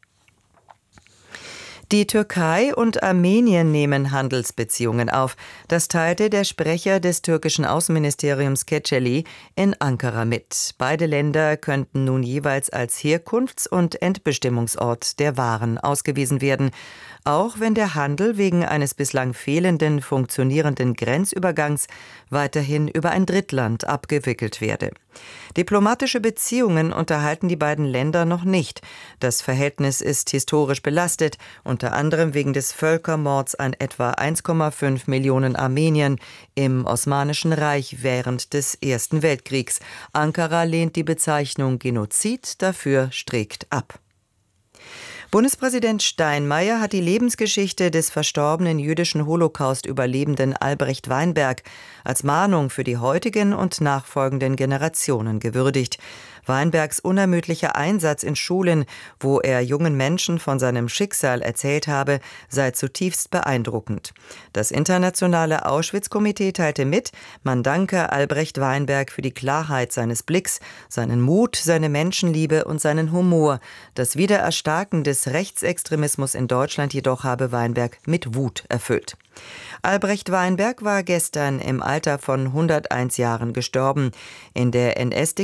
Die Türkei und Armenien nehmen Handelsbeziehungen auf. Das teilte der Sprecher des türkischen Außenministeriums Keceli in Ankara mit. Beide Länder könnten nun jeweils als Herkunfts- und Endbestimmungsort der Waren ausgewiesen werden, auch wenn der Handel wegen eines bislang fehlenden funktionierenden Grenzübergangs weiterhin über ein Drittland abgewickelt werde. Diplomatische Beziehungen unterhalten die beiden Länder noch nicht. Das Verhältnis ist historisch belastet, unter anderem wegen des Völkermords an etwa 1,5 Millionen Armeniern im Osmanischen Reich während des Ersten Weltkriegs. Ankara lehnt die Bezeichnung Genozid dafür strikt ab. Bundespräsident Steinmeier hat die Lebensgeschichte des verstorbenen jüdischen Holocaust-Überlebenden Albrecht Weinberg als Mahnung für die heutigen und nachfolgenden Generationen gewürdigt. Weinbergs unermüdlicher Einsatz in Schulen, wo er jungen Menschen von seinem Schicksal erzählt habe, sei zutiefst beeindruckend. Das internationale Auschwitz-Komitee teilte mit, man danke Albrecht Weinberg für die Klarheit seines Blicks, seinen Mut, seine Menschenliebe und seinen Humor. Das Wiedererstarken des Rechtsextremismus in Deutschland jedoch habe Weinberg mit Wut erfüllt. Albrecht Weinberg war gestern im Alter von 101 Jahren gestorben. In der NS-Diktatur